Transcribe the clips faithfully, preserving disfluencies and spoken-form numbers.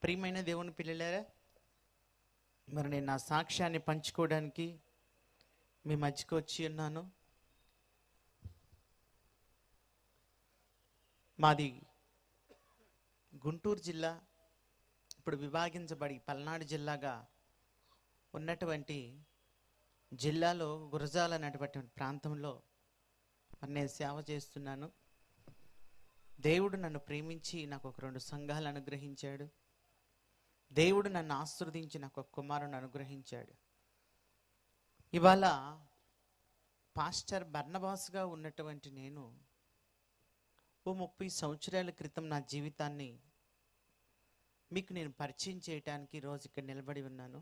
ప్రియమైన దేవుని పిల్లలారా, మరి నేను నా సాక్ష్యాన్ని పంచుకోవడానికి మీ మధ్యకు వచ్చి ఉన్నాను. మాది గుంటూరు జిల్లా, ఇప్పుడు విభాగించబడి పల్నాడు జిల్లాగా ఉన్నటువంటి జిల్లాలో గురజాల అనేటువంటి ప్రాంతంలో నేను సేవ చేస్తున్నాను. దేవుడు నన్ను ప్రేమించి నాకు ఒక రెండు సంఘాలు అనుగ్రహించాడు. దేవుడు నన్ను ఆశీర్వదించి నాకు ఒక కుమారుని అనుగ్రహించాడు. ఇవాళ పాస్టర్ బర్నబాస్గా ఉన్నటువంటి నేను ఓ ముప్పై సంవత్సరాల క్రితం నా జీవితాన్ని మీకు నేను పరిచయం చేయడానికి రోజు ఇక్కడ నిలబడి ఉన్నాను.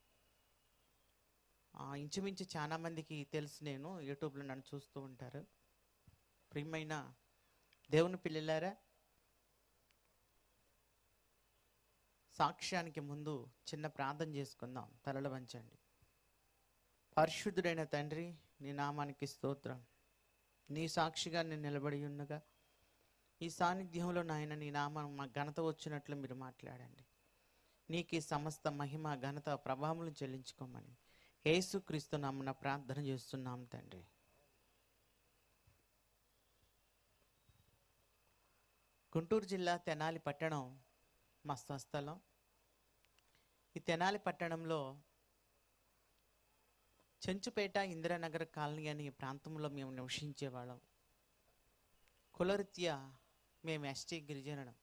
ఇంచుమించు చాలా మందికి తెలుసు, నేను యూట్యూబ్లో నన్ను చూస్తూ ఉంటారు. ప్రియమైన దేవుని పిల్లలారా, సాక్ష్యానికి ముందు చిన్న ప్రార్థన చేసుకుందాం. తలలు వంచండి. పరిశుద్ధుడైన తండ్రి, నీ నామానికి స్తోత్రం. నీ సాక్షిగా నేను నిలబడి ఉన్నగా ఈ సాన్నిధ్యంలో నాయన నీ నామం మా ఘనత వచ్చినట్లు మీరు మాట్లాడండి. నీకు ఈ సమస్త మహిమ ఘనత ప్రభావం చెల్లించుకోమని యేసుక్రీస్తు నామమున ప్రార్థన చేస్తున్నాం తండ్రి. గుంటూరు జిల్లా తెనాలి పట్టణం మా స్వస్థలం. ఈ తెనాలి పట్టణంలో చెంచుపేట ఇందిరానగర్ కాలనీ అనే ప్రాంతంలో మేము నివసించేవాళ్ళం. కులరీత్యా మేము ఎస్టీ గిరిజనులం.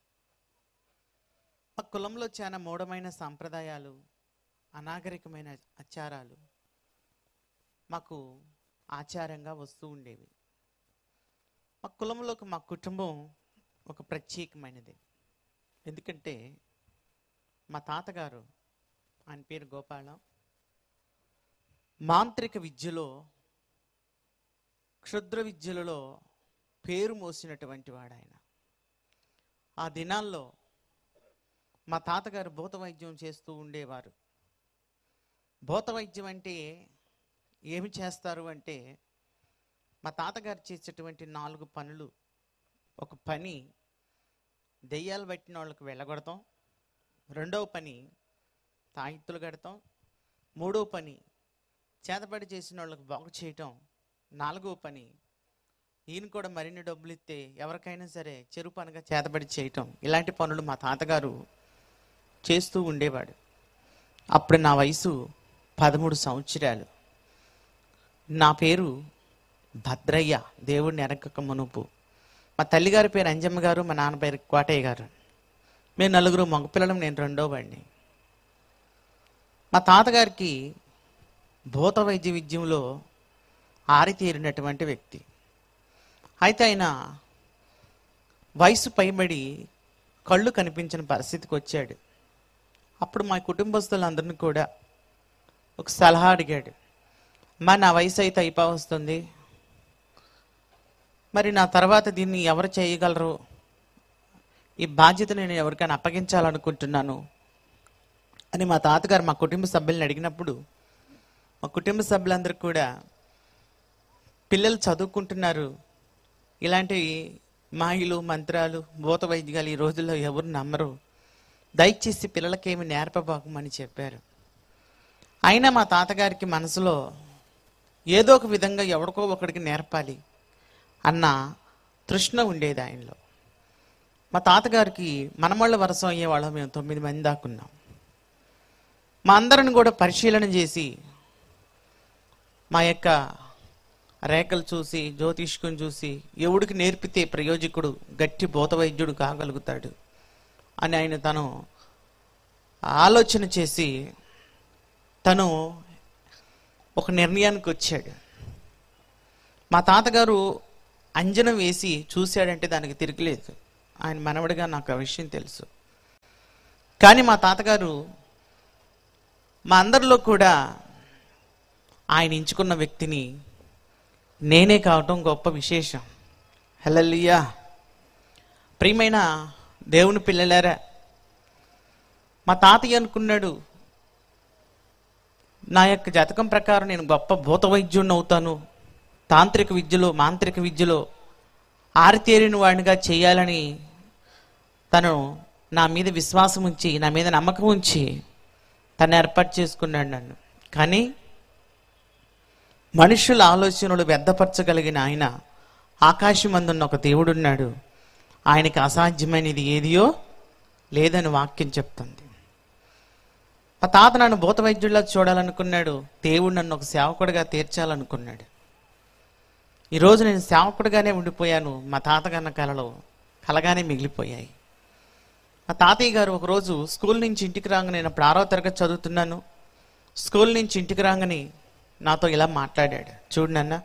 మా కులంలో చాలా మూఢమైన సాంప్రదాయాలు, అనాగరికమైన ఆచారాలు మాకు ఆచారంగా వస్తూ ఉండేవి. మా కులంలోకి మా కుటుంబం ఒక ప్రత్యేకమైనది. ఎందుకంటే మా తాతగారు, ఆయన పేరు గోపాలం, మాంత్రిక విద్యలో, క్షుద్ర విద్యలలో పేరు మోసినటువంటి వాడు ఆయన. ఆ దినాల్లో మా తాతగారు భూత వైద్యం చేస్తూ ఉండేవారు. భూత వైద్యం అంటే ఏమి చేస్తారు అంటే, మా తాతగారు చేసేటువంటి నాలుగు పనులు. ఒక పని దెయ్యాలు పట్టిన వాళ్ళకి వెళ్ళగొడతాం, రెండవ పని తాయిత్తులు కడతాం, మూడవ పని చేతబడి చేసిన వాళ్ళకి బాగు చేయటం, నాలుగవ పని ఈయన కూడా మరిన్ని డబ్బులు ఇస్తే ఎవరికైనా సరే చెరు పనిగా చేతబడి చేయటం. ఇలాంటి పనులు మా తాతగారు చేస్తూ ఉండేవాడు. అప్పుడు నా వయసు పదమూడు సంవత్సరాలు. నా పేరు భద్రయ్య, దేవుడిని ఎరగక మునుపు. మా తల్లిగారి పేరు అంజమ్మ గారు, మా నాన్న పేరు కోటయ్య గారు. మేము నలుగురు మగపిల్లలం, నేను రెండో వాడిని. మా తాతగారికి భూత వైద్య విద్యంలో ఆరితేరినటువంటి వ్యక్తి. అయితే ఆయన వయసు పైబడి కళ్ళు కనిపించిన పరిస్థితికి వచ్చాడు. అప్పుడు మా కుటుంబస్తులందరినీ కూడా ఒక సలహా అడిగాడు. మా నా వయసు అయితే అయిపో వస్తుంది, మరి నా తర్వాత దీన్ని ఎవరు చేయగలరు, ఈ బాధ్యత నేను ఎవరికైనా అప్పగించాలనుకుంటున్నాను అని మా తాతగారు మా కుటుంబ సభ్యులను అడిగినప్పుడు, మా కుటుంబ సభ్యులందరూ కూడా పిల్లలు చదువుకుంటున్నారు, ఇలాంటి మాయలు మంత్రాలు భూత వైద్యాలు ఈ రోజుల్లో ఎవరు నమ్మరు, దయచేసి పిల్లలకేమి నేర్పబాకమని చెప్పారు. అయినా మా తాతగారికి మనసులో ఏదో ఒక విధంగా ఎవరికో ఒకడికి నేర్పాలి అన్న తృష్ణ ఉండేది ఆయనలో. మా తాతగారికి మనమళ్ళ వరసం అయ్యేవాళ్ళం మేము తొమ్మిది మంది దాకున్నాం. మా అందరిని కూడా పరిశీలన చేసి మా యొక్క రేఖలు చూసి, జ్యోతిష్కుని చూసి, ఎవడికి నేర్పితే ప్రయోజకుడు గట్టి భూత వైద్యుడు కాగలుగుతాడు అని ఆయన తను ఆలోచన చేసి తను ఒక నిర్ణయానికి వచ్చాడు. మా తాతగారు అంజనం వేసి చూశాడంటే దానికి తిరగలేదు. ఆయన మనవడిగా నాకు ఆ విషయం తెలుసు. కానీ మా తాతగారు మా అందరిలో కూడా ఆయన ఎంచుకున్న వ్యక్తిని నేనే కావటం గొప్ప విశేషం. హల్లెలూయా. ప్రియమైన దేవుని పిల్లలారా, మా తాతయ్య అనుకున్నాడు, నా యొక్క జాతకం ప్రకారం నేను గొప్ప భూత వైద్యుడిని అవుతాను, తాంత్రిక విద్యలో మాంత్రిక విద్యలో ఆరితేరిన వాడినిగా చేయాలని తను నా మీద విశ్వాసం ఉంచి, నా మీద నమ్మకం ఉంచి తను ఏర్పాటు చేసుకున్నాడు నన్ను. కానీ మనుషుల ఆలోచనలు వ్యర్థపరచగలిగిన ఆయన, ఆకాశమందున్న ఒక దేవుడున్నాడు, ఆయనకి అసాధ్యమైనది ఏదియో లేదని వాక్యం చెప్తుంది. మా తాత నన్ను భూత వైద్యుడిలా చూడాలనుకున్నాడు, దేవుడు నన్ను ఒక సేవకుడిగా తీర్చాలనుకున్నాడు. ఈరోజు నేను సేవకుడిగానే ఉండిపోయాను, మా తాతగారి కళలో కలగానే మిగిలిపోయాయి. మా తాతయ్య గారు ఒకరోజు స్కూల్ నుంచి ఇంటికి రాగానే, నేను అప్పుడు ఆరో తరగతి చదువుతున్నాను, స్కూల్ నుంచి ఇంటికి రాగానే నాతో ఇలా మాట్లాడాడు. చూడు నాన్న,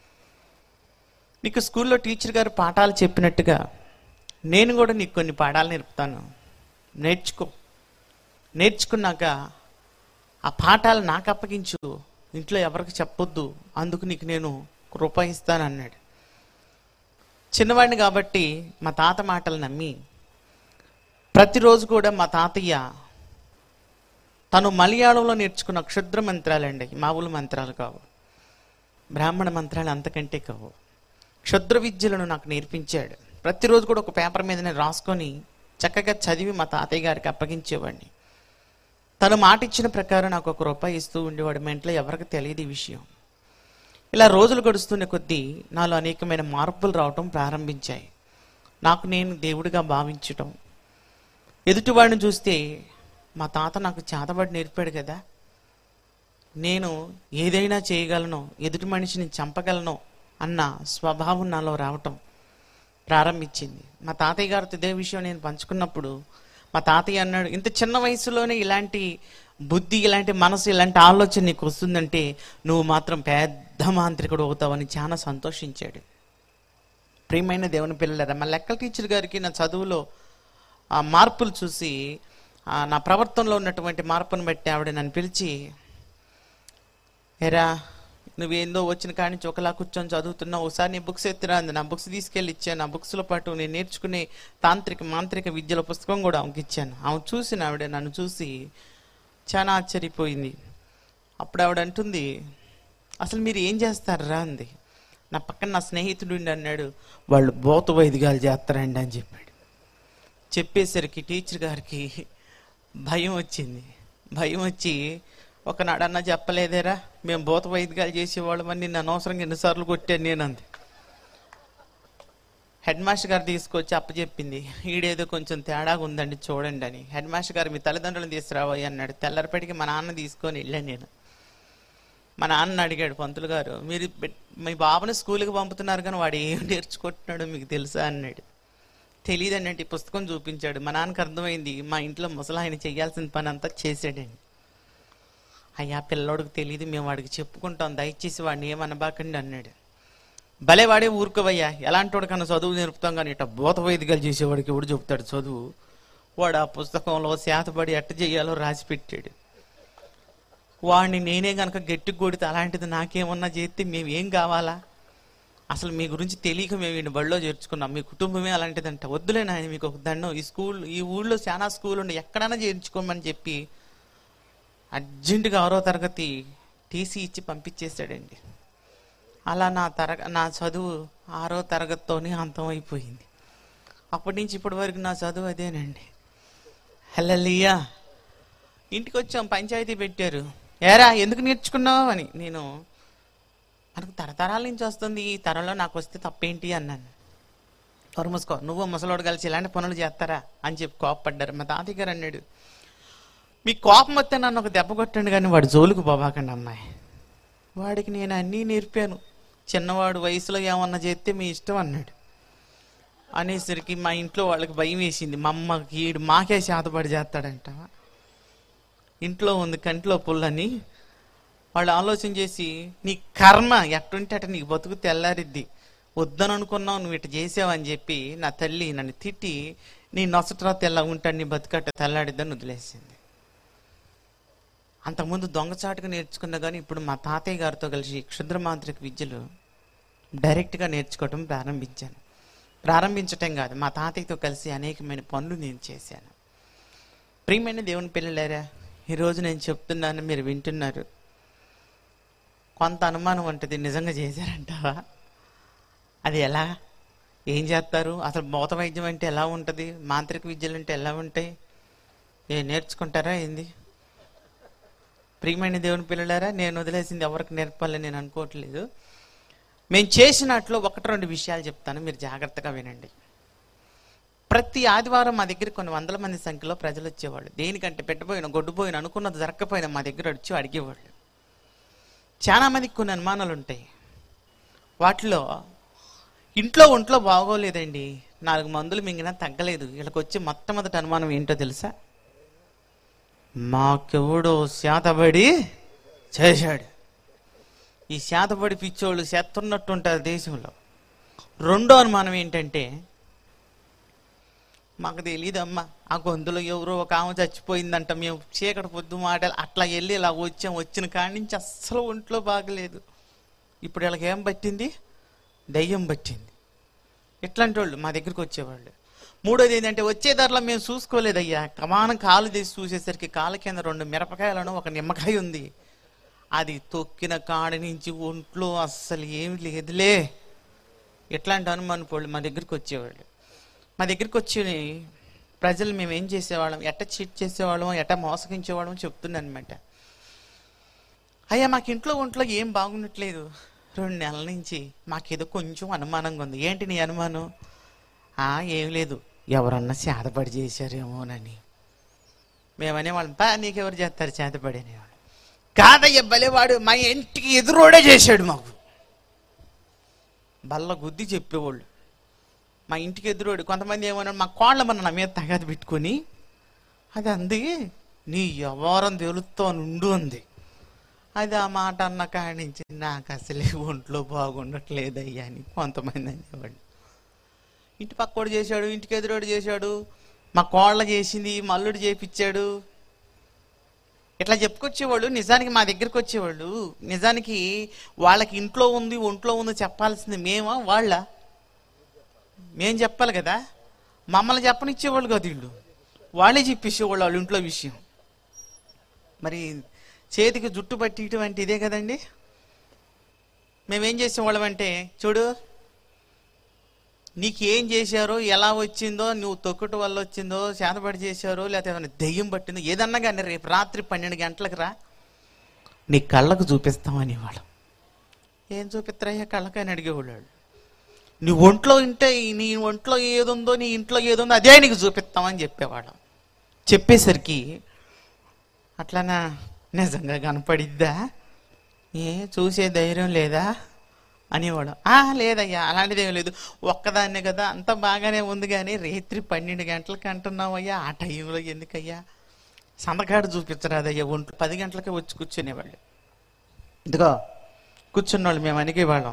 నీకు స్కూల్లో టీచర్ గారు పాఠాలు చెప్పినట్టుగా నేను కూడా నీకు కొన్ని పాఠాలు నేర్పుతాను, నేర్చుకో. నేర్చుకున్నాక ఆ పాఠాలు నాకు అప్పగించు, ఇంట్లో ఎవరికి చెప్పొద్దు, అందుకు నీకు నేను రూపాయి ఇస్తాను అన్నాడు. చిన్నవాడిని కాబట్టి మా తాత మాటలు నమ్మి ప్రతిరోజు కూడా మా తాతయ్య తను మలయాళంలో నేర్చుకున్న క్షుద్ర మంత్రాలండి, మామూలు మంత్రాలు కావు, బ్రాహ్మణ మంత్రాలు అంతకంటే కావు, క్షుద్ర విద్యలను నాకు నేర్పించాడు. ప్రతిరోజు కూడా ఒక పేపర్ మీద నేను రాసుకొని చక్కగా చదివి మా తాతయ్య గారికి అప్పగించేవాడిని. తను మాట ఇచ్చిన ప్రకారం నాకు ఒక రూపాయి ఇస్తూ ఉండేవాడు. మా ఇంట్లో ఎవరికి తెలియదు ఈ విషయం. ఇలా రోజులు గడుస్తున్న కొద్దీ నాలో అనేకమైన మార్పులు రావటం ప్రారంభించాయి. నాకు నేను దేవుడిగా భావించటం, ఎదుటివాడిని చూస్తే మా తాత నాకు చేతబడి నేర్పాడు కదా, నేను ఏదైనా చేయగలను, ఎదుటి మనిషిని చంపగలను అన్న స్వభావం నాలో రావటం ప్రారంభించింది. మా తాతయ్య గారితో ఇదే విషయం నేను పంచుకున్నప్పుడు మా తాతయ్య అన్నాడు, ఇంత చిన్న వయసులోనే ఇలాంటి బుద్ధి, ఇలాంటి మనసు, ఇలాంటి ఆలోచన నీకు వస్తుందంటే నువ్వు మాత్రం పెద్ద మాంత్రికుడు అవుతావని చాలా సంతోషించాడు. ప్రియమైన దేవుని పిల్లలారా, మా లెక్కల టీచర్ గారికి నా చదువులో ఆ మార్పులు చూసి, నా ప్రవర్తనలో ఉన్నటువంటి మార్పును బట్టి ఆవిడ నన్ను పిలిచి, ఎరా నువ్వేందో వచ్చిన కాడి నుంచి ఒకలా కూర్చొని చదువుతున్నావు, ఒకసారి నీ బుక్స్ ఎత్తిరా అంది. నా బుక్స్ తీసుకెళ్ళి ఇచ్చాను. ఆ బుక్స్లో పాటు నేను నేర్చుకునే తాంత్రిక మాంత్రిక విద్యల పుస్తకం కూడా ఆమెకి ఇచ్చాను. ఆమె చూసిన ఆవిడ నన్ను చూసి చాలా ఆశ్చర్యపోయింది. అప్పుడు ఆవిడ అంటుంది, అసలు మీరు ఏం చేస్తారా అంది. నా పక్కన నా స్నేహితుడు అన్నాడు, వాళ్ళు భూత వైదికాలు చేస్తారండి అని చెప్పాడు. చెప్పేసరికి టీచర్ గారికి భయం వచ్చింది. భయం వచ్చి, ఒకనాడన్నా చెప్పలేదేరా మేము భూత వైద్యాలు చేసేవాళ్ళమని నిన్ను అనవసరంగా ఎన్నిసార్లు కొట్టాను నేను అంది. హెడ్ మాస్టర్ గారు తీసుకొచ్చి అప్పచెప్పింది, ఈడేదో కొంచెం తేడాగా ఉందండి చూడండి అని. హెడ్ మాస్టర్ గారు మీ తల్లిదండ్రులను తీసుకురావాలి అన్నాడు. తెల్లరిపటికి మా నాన్న తీసుకొని వెళ్ళాను నేను. మా నాన్న అడిగాడు, పంతులు గారు మీరు మీ బాబుని స్కూల్కి పంపుతున్నారు కానీ వాడు ఏం నేర్చుకుంటున్నాడో మీకు తెలుసా అన్నాడు. తెలియదు అన్నట్టు ఈ పుస్తకం చూపించాడు. మా నాన్నకు అర్థమైంది, మా ఇంట్లో ముసలి ఆయన చేయాల్సిన పని అంతా చేసాడండి. అయ్యా పిల్లోడికి తెలియదు, మేము వాడికి చెప్పుకుంటాం, దయచేసి వాడిని ఏమనబాకండి అన్నాడు. భలే వాడే ఊరుకోవయ్యా, ఎలాంటి వాడు కన్నా చదువు నేర్పుతాం కానీ ఇట్లా భూత వైదికాలు చేసేవాడికి ఎవడు చెబుతాడు చదువు. వాడు ఆ పుస్తకంలో శాతపడి ఎట్ట చేయాలో రాసి పెట్టాడు. వాడిని నేనే కనుక గట్టి కొడితే అలాంటిది నాకేమన్నా చేస్తే మేము ఏం కావాలా, అసలు మీ గురించి తెలియక మేము వీడిని బడిలో చేర్చుకున్నాం, మీ కుటుంబమే అలాంటిదంట, వద్దులే నాయన మీకు ఒక దండం, ఈ స్కూల్ ఈ ఊళ్ళో చాలా స్కూల్ ఉండి ఎక్కడైనా చేర్చుకోమని చెప్పి అర్జెంటుగా ఆరో తరగతి టీసీ ఇచ్చి పంపించేశాడండి. అలా నా తరగ నా చదువు ఆరో తరగతితోనే అంతమైపోయింది. అప్పటి నుంచి ఇప్పటి వరకు నా చదువు అదేనండి. హల్లెలూయా. ఇంటికి వచ్చాం, పంచాయతీ పెట్టారు, ఏరా ఎందుకు నేర్చుకున్నావు అని. నేను మనకు తరతరాల నుంచి వస్తుంది, ఈ తరంలో నాకు వస్తే తప్పేంటి అన్నాను. ఎవరు మూసుకో, నువ్వు ముసలోడు కలిసి ఇలాంటి పనులు చేస్తారా అని చెప్పి కోపపడ్డారు. మా తాతయ్య గారు అన్నాడు, మీ కోపం వస్తే నన్ను ఒక దెబ్బ కొట్టండి కానీ వాడు జోలుకు పోబాకండి అమ్మాయి, వాడికి నేను అన్నీ నేర్పాను, చిన్నవాడు వయసులో ఏమన్నా చేస్తే మీ ఇష్టం అన్నాడు. అనేసరికి మా ఇంట్లో వాళ్ళకి భయం వేసింది, మా అమ్మకి ఈడు మాకే శాతపడి చేస్తాడంట, ఇంట్లో ఉంది కంట్లో పుల్లని. వాళ్ళు ఆలోచన చేసి, నీ కర్మ ఎట్టుంటే అట నీకు బతుకు తెల్లారిద్ది, వద్దని అనుకున్నావు నువ్వు ఇటు చేసావని చెప్పి నా తల్లి నన్ను తిట్టి, నీ నొసట్రా తెల్ల ఉంటాడు, నీ బతుకట్ట తెల్లాడిద్దని వదిలేసింది. అంతకుముందు దొంగచాటుగా నేర్చుకున్నా కానీ ఇప్పుడు మా తాతయ్య గారితో కలిసి క్షుద్ర మాంత్రిక విద్యలు డైరెక్ట్గా నేర్చుకోవటం ప్రారంభించాను. ప్రారంభించటం కాదు, మా తాతయ్యతో కలిసి అనేకమైన పనులు నేను చేశాను. ప్రియమైన దేవుని పిల్లలారా, ఈరోజు నేను చెప్తున్నాను, మీరు వింటున్నారు. కొంత అనుమానం ఉంటుంది, నిజంగా చేశారంటావా, అది ఎలా ఏం చేస్తారు? అసలు భూత వైద్యం అంటే ఎలా ఉంటుంది? మాంత్రిక విద్యలు అంటే ఎలా ఉంటాయి? ఏ నేర్చుకుంటారా ఏంది? ప్రియమైన దేవుని పిల్లలారా, నేను వదిలేసింది ఎవరికి నేర్పాలని నేను అనుకోవట్లేదు. మేము చేసినట్లు ఒకటి రెండు విషయాలు చెప్తాను, మీరు జాగ్రత్తగా వినండి. ప్రతి ఆదివారం మా దగ్గర కొన్ని వందల మంది సంఖ్యలో ప్రజలు వచ్చేవాళ్ళు. దేనికంటే పెట్టబోయిన గొడ్డుపోయిన అనుకున్నది జరగకపోయినా మా దగ్గర వచ్చి అడిగేవాళ్ళు. చాలా మందికి కొన్ని అనుమానాలు ఉంటాయి. వాటిలో ఇంట్లో ఒంట్లో బాగోలేదండి, నాలుగు మందులు మింగినా తగ్గలేదు. వీళ్ళకి వచ్చి మొట్టమొదటి అనుమానం ఏంటో తెలుసా? మాకెవడో శాతబడి చేశాడు. ఈ శాతబడి పిచ్చోళ్ళు చేస్తున్నట్టు ఉంటారు దేశంలో. రెండో అనుమానం ఏంటంటే, మాకు తెలియదమ్మా, ఆ గొంతులో ఎవరో ఒక ఆమె చచ్చిపోయిందంట, మేము చీకటి పొద్దు మాటలు అట్లా వెళ్ళి ఇలా వచ్చాం, వచ్చిన కాడి నుంచి అస్సలు ఒంట్లో బాగలేదు. ఇప్పుడు వీళ్ళకి ఏం పట్టింది? దయ్యం పట్టింది. ఇట్లాంటి వాళ్ళు మా దగ్గరికి వచ్చేవాళ్ళు. మూడోది ఏంటంటే, వచ్చే ధరలో మేము చూసుకోలేదయ్యా, కమానం కాలు తీసి చూసేసరికి కాళ్ళ కింద రెండు మిరపకాయలను ఒక నిమ్మకాయ ఉంది. అది తొక్కిన కాడి నుంచి ఒంట్లో అస్సలు ఏమి లేదులే. ఇట్లాంటి అనుమానం వాళ్ళు మా దగ్గరికి వచ్చేవాళ్ళు. మా దగ్గరికి వచ్చి ప్రజలు మేము ఏం చేసేవాళ్ళం, ఎట్ట చీట్ చేసేవాళ్ళం, ఎట్ట మోసగించేవాళ్ళం చెప్తున్నాను అనమాట. అయ్యా మాకు ఇంట్లో ఒంట్లో ఏం బాగుండట్లేదు, రెండు నెలల నుంచి మాకేదో కొంచెం అనుమానంగా ఉంది. ఏంటి నీ అనుమానం? ఏం లేదు, ఎవరన్నా చేతపడి చేశారేమోనని. మేమనేవాళ్ళం, పా నీకెవరు చేస్తారు చేతపడి అనేవాడు. కాదయ్య బలేవాడు మా ఇంటికి ఎదురోడే చేశాడు. మాకు బల్ల గుద్ది చెప్పేవాళ్ళు. మా ఇంటికి ఎదురోడు. కొంతమంది ఏమన్నాడు, మా కోళ్ళ మన నా మీద తగాది పెట్టుకొని, అది అంది నీ వ్యవహారం తెలుస్తూ నుండు అంది. అది ఆ మాట అన్న కాడి నుంచి నాకు అసలే ఒంట్లో బాగుండట్లేదయ్యా అని కొంతమంది అనేవాడు. ఇంటి పక్కోడు చేశాడు, ఇంటికి ఎదురోడు చేశాడు, మా కోళ్ళ చేసింది, మల్లుడు చేపించాడు, ఇట్లా చెప్పుకొచ్చేవాళ్ళు. నిజానికి మా దగ్గరికి వచ్చేవాళ్ళు, నిజానికి వాళ్ళకి ఇంట్లో ఉంది ఒంట్లో ఉంది చెప్పాల్సింది మేమా వాళ్ళ? మేం చెప్పాలి కదా, మమ్మల్ని చెప్పనిచ్చేవాళ్ళు కాదు వీళ్ళు, వాళ్ళే చెప్పేసేవాళ్ళు వాళ్ళ ఇంట్లో విషయం. మరి చేతికి జుట్టు పట్టి ఇటువంటి ఇదే కదండి. మేమేం చేసేవాళ్ళం అంటే, చూడు నీకు ఏం చేశారో, ఎలా వచ్చిందో, నువ్వు తొక్కుట వల్ల వచ్చిందో, చేతబడి చేశారో, లేకపోతే దెయ్యం పట్టిందో ఏదన్నా కానీ రేపు రాత్రి పన్నెండు గంటలకు రా, నీ కళ్ళకు చూపిస్తామనేవాళ్ళం. ఏం చూపిస్తారయ్యా కళ్ళకి అని అడిగేవాళ్ళు. నీ ఒంట్లో ఉంటే, నీ ఒంట్లో ఏదుందో, నీ ఇంట్లో ఏదుందో అదే నీకు చూపిస్తామని చెప్పేవాళ్ళం. చెప్పేసరికి అట్లానా, నిజంగా కనపడిద్దా, ఏ చూసే ధైర్యం లేదా అనేవాడు. లేదయ్యా అలాంటిది ఏం లేదు, ఒక్కదాన్నే కదా అంత బాగానే ఉంది, కానీ రాత్రి పన్నెండు గంటలకి అంటున్నావయ్యా, ఆ టైంలో ఎందుకయ్యా, సందకాడు చూపించరాదయ్యా, ఒంట్లో పది గంటలకే వచ్చి కూర్చునేవాళ్ళు. ఇదిగో కూర్చున్నవాళ్ళు మేము అనిగేవాళ్ళం,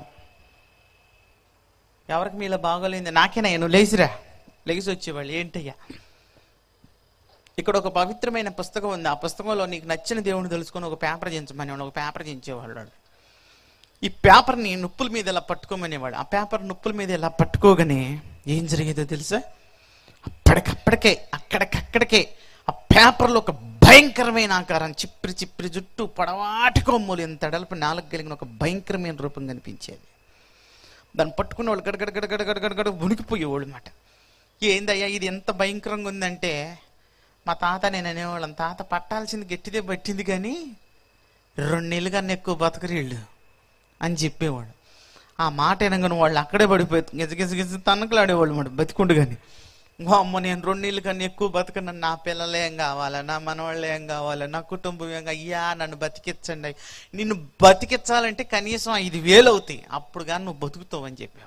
ఎవరికి మీలో బాగోలేదు, నాకేనా, నువ్వు లేచిరా, లేచి వచ్చేవాళ్ళు. ఏంటయ్యా, ఇక్కడ ఒక పవిత్రమైన పుస్తకం ఉంది, ఆ పుస్తకంలో నీకు నచ్చిన దేవుని తెలుసుకొని ఒక పేపర్ చించమని ఒక పేపర్ చించేవాళ్ళు. ఈ పేపర్ని నొప్పుల మీద ఇలా పట్టుకోమనేవాడు. ఆ పేపర్ నొప్పుల మీద ఇలా పట్టుకోగానే ఏం జరిగేదో తెలుసా? అప్పటికప్పటికే అక్కడికక్కడికే ఆ పేపర్లో ఒక భయంకరమైన ఆకారం, చిప్రి చిప్రి జుట్టు, పొడవాటి కొమ్ములు, ఎంత అడల్పు నాలుగు కలిగిన ఒక భయంకరమైన రూపం కనిపించేది. దాన్ని పట్టుకున్న వాళ్ళు గడగడ గడగడ గడగడ గడ వణికిపోయేవాళ్ళు అన్నమాట. ఏందయ్యా ఇది ఎంత భయంకరంగా ఉందంటే, మా తాత నేను అనేవాళ్ళం, తాత పట్టాల్సింది గట్టిదే పట్టింది కానీ రెండు నెలలు కన్నా ఎక్కువ బతకరీళ్ళు అని చెప్పేవాడు. ఆ మాట వినగానే వాళ్ళు అక్కడే పడిపోయి గిజ గిజ గిజ తన్నకలాడేవాళ్ళు మాట బతికుండు. కానీ అమ్మ నేను రెండు నెలలు కన్నా ఎక్కువ బతకను, నా పిల్లలు ఏం కావాలా, నా మనవాళ్ళు ఏం కావాలా, నా కుటుంబం ఏం, అయ్యా నన్ను బతికించండి, నిన్ను బతికించాలంటే కనీసం ఐదు వేలు అవుతాయి, అప్పుడు కానీ నువ్వు బతుకుతావు అని చెప్పేవాడు.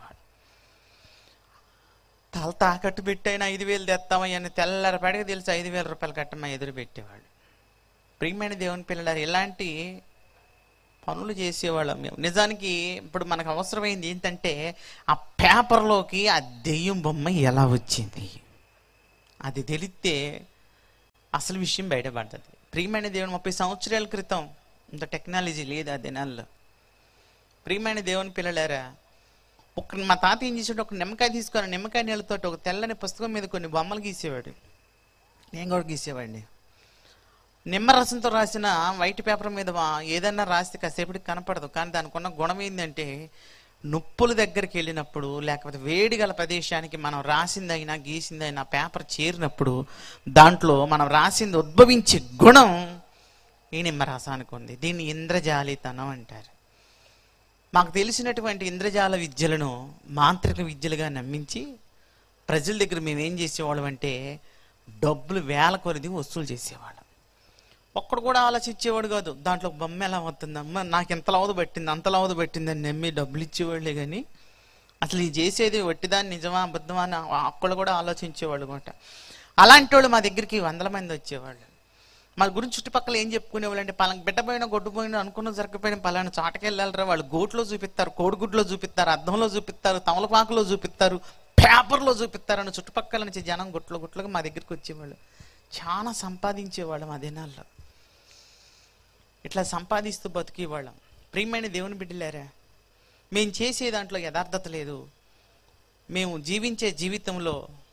తల తాకట్టు పెట్టైనా ఐదు వేలు తెస్తామని తెల్లరపాడిగా తెలిసి ఐదు వేల రూపాయలు కట్టమని ఎదురు పెట్టేవాడు. ప్రియమైన దేవుని పిల్లలారు, ఇలాంటి పనులు చేసేవాళ్ళం మేము. నిజానికి ఇప్పుడు మనకు అవసరమైంది ఏంటంటే, ఆ పేపర్లోకి ఆ దెయ్యం బొమ్మ ఎలా వచ్చింది అది తెలిస్తే అసలు విషయం బయటపడుతుంది. ప్రియమైన దేవుని, ముప్పై సంవత్సరాల క్రితం ఇంత టెక్నాలజీ లేదు ఆ దినాల్లో. ప్రియమైన దేవుని పిల్లలారా, ఒక మా తాత ఏం చేసాడు, ఒక నిమ్మకాయ తీసుకొని నిమ్మకాయ నీళ్ళతో ఒక తెల్లని పుస్తకం మీద కొన్ని బొమ్మలు గీసేవాడు. నేను కూడా గీసేవాడిని. నిమ్మరసంతో రాసిన వైట్ పేపర్ మీద ఏదన్నా రాస్తే కాసేపటికి కనపడదు, కానీ దానికి ఉన్న గుణం ఏంటంటే నొప్పుల దగ్గరికి వెళ్ళినప్పుడు, లేకపోతే వేడి గల ప్రదేశానికి మనం రాసిందైనా గీసిందైనా పేపర్ చేరినప్పుడు దాంట్లో మనం రాసింది ఉద్భవించే గుణం ఈ నిమ్మరసానికి ఉంది. దీన్ని ఇంద్రజాలితనం అంటారు. మాకు తెలిసినటువంటి ఇంద్రజాల విద్యలను మాంత్రిక విద్యలుగా నమ్మించి ప్రజల దగ్గర మేము ఏం చేసేవాళ్ళం అంటే డబ్బులు వేల కొలది వసూలు చేసేవాళ్ళం. ఒక్కడు కూడా ఆలోచించేవాడు కాదు, దాంట్లో బొమ్మ ఎలా అవుతుంది, అమ్మ నాకు ఎంత లవదు పట్టింది అంత లవదు పట్టింది అని నమ్మి డబ్బులు ఇచ్చేవాళ్ళే కానీ అసలు ఈ చేసేది వట్టిదాన్ని నిజమా అబద్ధమా అని ఒక్కడు కూడా ఆలోచించేవాళ్ళు అనమాట. అలాంటి వాళ్ళు మా దగ్గరికి వందల మంది వచ్చేవాళ్ళు. మా గురించి చుట్టుపక్కల ఏం చెప్పుకునేవాళ్ళు అంటే, పలానా బిడ్డపోయినా గొడ్డుపోయినా అనుకున్న జరగపోయినా పలానా చాటకి వెళ్ళాలరా, వాళ్ళు గోట్లో చూపిస్తారు, కోడిగుడ్లో చూపిస్తారు, అద్దంలో చూపిస్తారు, తమలపాకులో చూపిస్తారు, పేపర్లో చూపిస్తారు అని చుట్టుపక్కల నుంచి జనం గుట్లు గుట్లుగా మా దగ్గరికి వచ్చేవాళ్ళు. చాలా సంపాదించేవాళ్ళం ఆ దినాల్లో. ఇట్లా సంపాదిస్తూ బతికేవాళ్ళం. ప్రియమైన దేవుని బిడ్డలారా, మేము చేసే దాంట్లో యథార్థత లేదు. మేము జీవించే జీవితంలో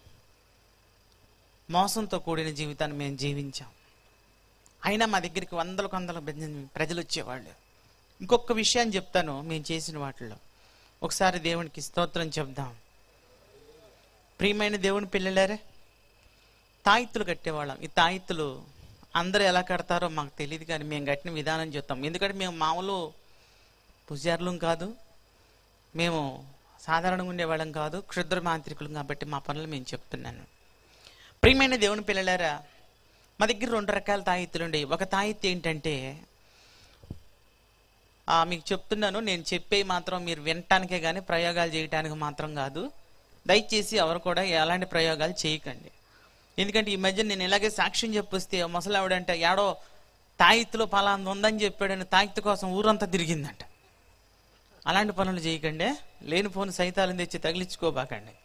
మోసంతో కూడిన జీవితాన్ని మేము జీవించాం. అయినా మా దగ్గరికి వందలకు వందల ప్రజలు వచ్చేవాళ్ళు. ఇంకొక విషయాన్ని చెప్తాను మేము చేసిన వాటిల్లో. ఒకసారి దేవునికి స్తోత్రం చెప్దాం. ప్రియమైన దేవుని పిల్లలారే, తాయిత్తులు కట్టేవాళ్ళం. ఈ తాయిత్తులు అందరూ ఎలా కడతారో మాకు తెలియదు, కానీ మేము కట్టిన విధానం చెప్తాం. ఎందుకంటే మేము మామూలు పూజారులు కాదు, మేము సాధారణంగా ఉండేవాళ్ళం కాదు, క్షుద్ర మాంత్రికులు. కాబట్టి మా పనులు మేము చెప్తున్నాను. ప్రియమైన దేవుని పిల్లలారా, మా దగ్గర రెండు రకాల తాయిత్తులు ఉండేవి. ఒక తాయిత్తు ఏంటంటే, మీకు చెప్తున్నాను, నేను చెప్పేవి మాత్రం మీరు వినటానికే కానీ ప్రయోగాలు చేయటానికి మాత్రం కాదు. దయచేసి ఎవరు కూడా ఎలాంటి ప్రయోగాలు చేయకండి. ఎందుకంటే ఈ మధ్య నేను ఇలాగే సాక్ష్యం చెప్పొస్తే ముసలావిడంటే ఏడో తాయిత్తులో పలాంది ఉందని చెప్పాడని తాయిత్తు కోసం ఊరంతా తిరిగిందంట. అలాంటి పనులు చేయకండి, లేనిపోని సైతాలను తెచ్చి తగిలించుకోబాకండి.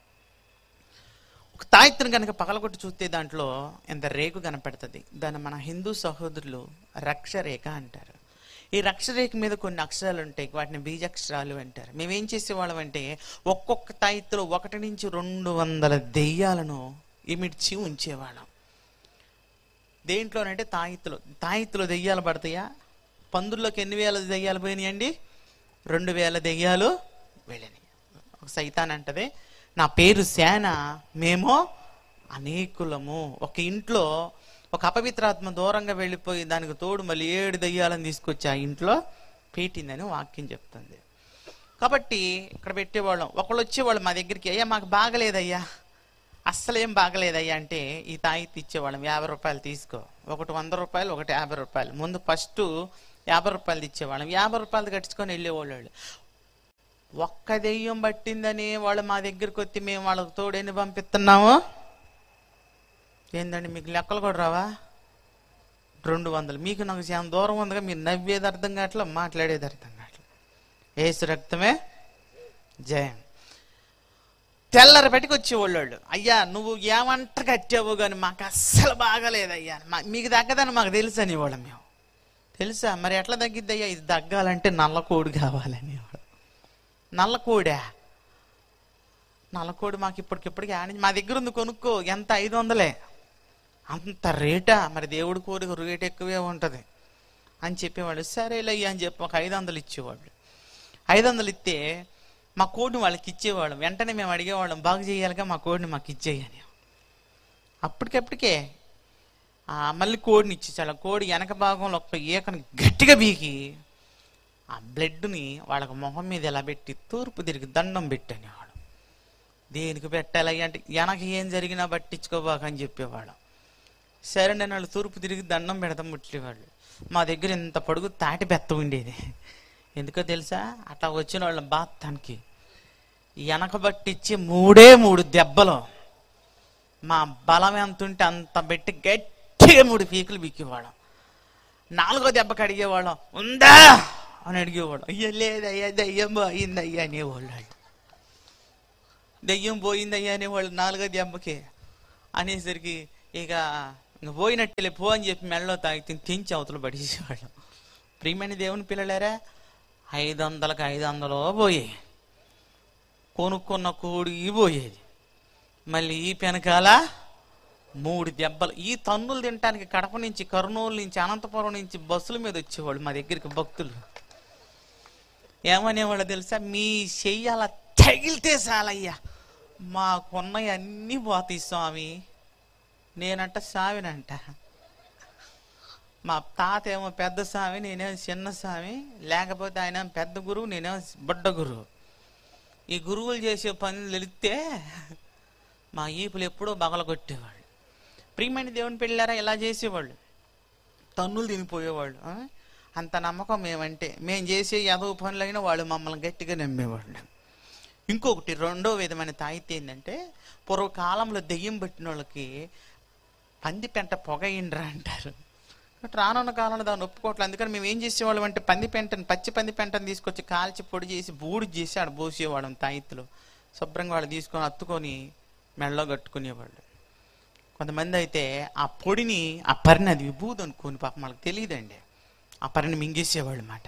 ఒక తాయిత్తును కనుక పగలగొట్టి చూస్తే దాంట్లో ఎంత రేకు కనపడుతుంది. దాన్ని మన హిందూ సహోదరులు రక్షరేఖ అంటారు. ఈ రక్షరేఖ మీద కొన్ని అక్షరాలు ఉంటాయి, వాటిని బీజాక్షరాలు అంటారు. మేమేం చేసేవాళ్ళం అంటే ఒక్కొక్క తాయిత్తులో ఒకటి నుంచి రెండు వందల దెయ్యాలను ఇమిడ్చి ఉంచేవాళ్ళం. దేంట్లోనంటే తాయిత్తులో. తాయిత్తులో దెయ్యాలు పడతాయా? పందుల్లోకి ఎన్ని వేల దెయ్యాలు పోయినాయండి? రెండు వేల దెయ్యాలు వెళ్ళినాయి. ఒక సైతాన్ అంటది, నా పేరు సేన, మేము అనేకులము. ఒక ఇంట్లో ఒక అపవిత్రాత్మ దూరంగా వెళ్ళిపోయి దానికి తోడు మళ్ళీ ఏడు దెయ్యాలను తీసుకొచ్చి ఆ ఇంట్లో పెట్టిందని వాక్యం చెప్తుంది. కాబట్టి ఇక్కడ పెట్టేవాళ్ళం. ఒకళ్ళు వచ్చేవాళ్ళు మా దగ్గరికి, అయ్యా మాకు బాగలేదయ్యా, అస్సలేం బాగలేదయ్యా అంటే ఈ తాయిత్తు ఇచ్చేవాళ్ళం. యాభై రూపాయలు తీసుకో, ఒకటి వంద రూపాయలు, ఒకటి యాభై రూపాయలు. ముందు ఫస్ట్ యాభై రూపాయలు ఇచ్చేవాళ్ళం. యాభై రూపాయలు కట్టించుకొని వెళ్ళేవాళ్ళు. ఒక్క దెయ్యం పట్టిందని వాళ్ళు మా దగ్గరికి వచ్చి మేము వాళ్ళకి తోడు ఎన్ని పంపిస్తున్నాము ఏందండి, మీకు లెక్కలు కూడా రావా? రెండు వందలు. మీకు నాకు చాలా దూరం ఉందిగా, మీరు నవ్వేది అర్థం కావట్లా, మాట్లాడేది అర్థం కావట్లా. ఏసు రక్తమే జయం. తెల్లరి బయటకు వచ్చేవాళ్ళు, అయ్యా నువ్వు ఏమంట కట్టావు కానీ మాకు అస్సలు బాగలేదయ్యా, మీకు తగ్గదని మాకు తెలుసు అనేవాళ్ళం. మేము తెలుసా? మరి ఎట్లా తగ్గిద్ది అయ్యా? ఇది తగ్గాలంటే నల్లకోడి కావాలనేవాడు. నల్లకోడా? నల్లకోడి మాకు ఇప్పటికిప్పటికి ఆడి మా దగ్గర ఉంది, కొనుక్కో. ఎంత? ఐదు వందలే. అంత రేటా? మరి దేవుడి కోరిక రేట్ ఎక్కువే ఉంటుంది అని చెప్పేవాళ్ళు. సరేలే అని చెప్పి ఒక ఐదు వందలు ఇచ్చేవాళ్ళు. ఐదు వందలు ఇస్తే మా కోడిని వాళ్ళకి ఇచ్చేవాళ్ళం. వెంటనే మేము అడిగేవాళ్ళం, బాగు చేయాలిగా మా కోడిని మాకు ఇచ్చేయని. అప్పటికప్పటికే మళ్ళీ కోడిని ఇచ్చి చాలా కోడి వెనక భాగంలో ఒక ఈకని గట్టిగా బీకి ఆ బ్లడ్ని వాళ్ళకి మొహం మీద ఎలా పెట్టి తూర్పు తిరిగి దండం పెట్టనేవాడు. దేనికి పెట్టాలి అంటే వెనక ఏం జరిగినా పట్టించుకోబాకని చెప్పేవాడు. సరే నేను వాళ్ళు తూర్పు తిరిగి దండం పెడతాం ముట్లేవాళ్ళు. మా దగ్గర ఇంత పొడుగు తాటి బెత్త ఉండేది. ఎందుకో తెలుసా? అట్లా వచ్చిన వాళ్ళ బాత్తానికి వెనక పట్టించి మూడే మూడు దెబ్బలు, మా బలం ఎంత ఉంటే అంత పెట్టి గట్టిగా మూడు పీకులు బిక్కేవాళ్ళం. నాలుగో దెబ్బకి అడిగేవాళ్ళం, ఉందా అని అడిగేవాళ్ళం. అయ్యా లేదయ్యా, దయ్యం పోయిందయ్యా అనేవాళ్ళు. దయ్యం పోయిందయ్యా అనేవాళ్ళు నాలుగో దెబ్బకి. అనేసరికి ఇక ఇంక పోయినట్టే పో అని చెప్పి మెడలో తాగి తెంచి అవతలు పడేసేవాళ్ళం. ప్రియమైన దేవుని పిల్లలారా, ఐదు వందలకు ఐదు వందలు పోయాయి. కొనుక్కున్న కోడి పోయేది. మళ్ళీ ఈ పెనకాల మూడు దెబ్బలు. ఈ తన్నులు తినటానికి కడప నుంచి, కర్నూలు నుంచి, అనంతపురం నుంచి బస్సుల మీద వచ్చేవాళ్ళు మా దగ్గరికి భక్తులు. ఏమనేవాళ్ళు తెలుసా? మీ చెయ్యి అలా తగిలితే చాలయ్యా, మాకున్నవి అన్నీ పోతాయి స్వామి. నేనంట స్వామినంట. మా తాత ఏమో పెద్ద స్వామి, నేనేమో చిన్న స్వామి. లేకపోతే ఆయన పెద్ద గురువు, నేనేమో బుడ్డ గురువు. ఈ గురువులు చేసే పనులు తెలిస్తే మా ఈపులు ఎప్పుడో బగల కొట్టేవాళ్ళు. ప్రియమైన దేవుని పెళ్ళారా ఇలా చేసేవాళ్ళు, తన్నులు తినిపోయేవాళ్ళు. అంత నమ్మకం మేమంటే. మేము చేసే యాదవ పనులైనా వాళ్ళు మమ్మల్ని గట్టిగా నమ్మేవాళ్ళు. ఇంకొకటి రెండో విధమైన తాయితీ ఏంటంటే, పూర్వకాలంలో దెయ్యం పట్టిన వాళ్ళకి పంది పెంట పొగ ఇండ్రా అంటారు. రానున్న కాలంలో దాన్ని ఒప్పుకోవట్లేదు. అందుకని మేము ఏం చేసేవాళ్ళం అంటే, పంది పెంటని, పచ్చి పంది పెంటను తీసుకొచ్చి కాల్చి పొడి చేసి బూడి చేసి ఆడ పోసేవాళ్ళం తాయిత్తులు. శుభ్రంగా వాళ్ళు తీసుకొని అత్తుకొని మెడలో కట్టుకునేవాళ్ళు. కొంతమంది అయితే ఆ పొడిని, ఆ పరిని, అది విభూది అనుకోని పాపం వాళ్ళకి తెలియదండి, ఆ పరిని మింగేసేవాళ్ళు అన్నమాట.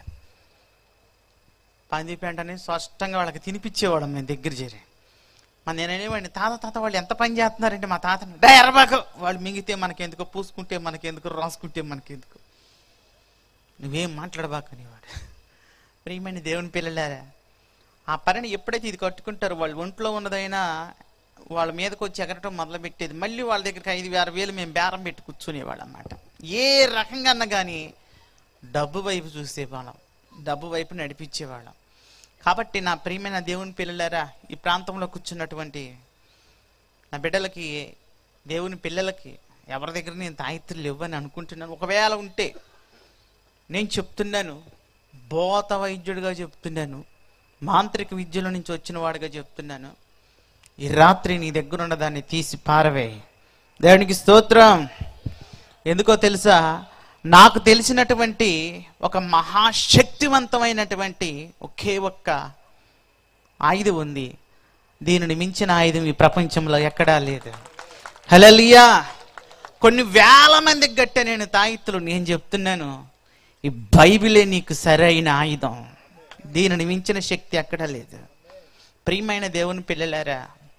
పంది పెంటని స్పష్టంగా వాళ్ళకి తినిపించేవాళ్ళం మేము దగ్గర చేరి. మన నేనేవాడిని, తాత తాత వాళ్ళు ఎంత పని చేస్తున్నారంటే, మా తాతని డా ఎర్రబాకు, వాళ్ళు మింగితే మనకెందుకు, పూసుకుంటే మనకెందుకు, రాసుకుంటే మనకెందుకు, నువ్వేం మాట్లాడబాకు అనేవాడు. ప్రియమైన దేవుని పిల్లలారా, ఆ పరిని ఎప్పుడైతే ఇది కట్టుకుంటారో వాళ్ళు ఒంట్లో ఉన్నదైనా వాళ్ళ మీదకి వచ్చి ఎగరటం మొదలుపెట్టేది. మళ్ళీ వాళ్ళ దగ్గరికి ఐదు ఆరు వేలు మేము బేరం పెట్టి కూర్చునేవాళ్ళం అన్నమాట. ఏ రకంగా అన్నా కానీ డబ్బు వైపు చూసేవాళ్ళం, డబ్బు వైపు నడిపించేవాళ్ళం. కాబట్టి నా ప్రియమైన దేవుని పిల్లలారా, ఈ ప్రాంతంలో కూర్చున్నటువంటి నా బిడ్డలకి, దేవుని పిల్లలకి ఎవరి దగ్గర నేను తాయిత్తులు ఇవ్వని అనుకుంటున్నాను. ఒకవేళ ఉంటే నేను చెప్తున్నాను, భూత వైద్యుడిగా చెప్తున్నాను, మాంత్రిక విద్యలో నుంచి వచ్చిన వాడిగా చెప్తున్నాను, ఈ రాత్రి నీ దగ్గర ఉన్న దాన్ని తీసి పారవే. దేవునికి స్తోత్రం. ఎందుకో తెలుసా, నాకు తెలిసినటువంటి ఒక మహాశక్తివంతమైనటువంటి ఒకే ఒక్క ఆయుధం ఉంది. దీనిని మించిన ఆయుధం ఈ ప్రపంచంలో ఎక్కడా లేదు. హల్లెలూయా. కొన్ని వేల మందికి గట్టే నేను తాయిత్తులు. నేను చెప్తున్నాను, ఈ బైబిలే నీకు సరైన ఆయుధం. దీనిని మించిన శక్తి ఎక్కడా లేదు. ప్రియమైన దేవుని పిల్లలారా,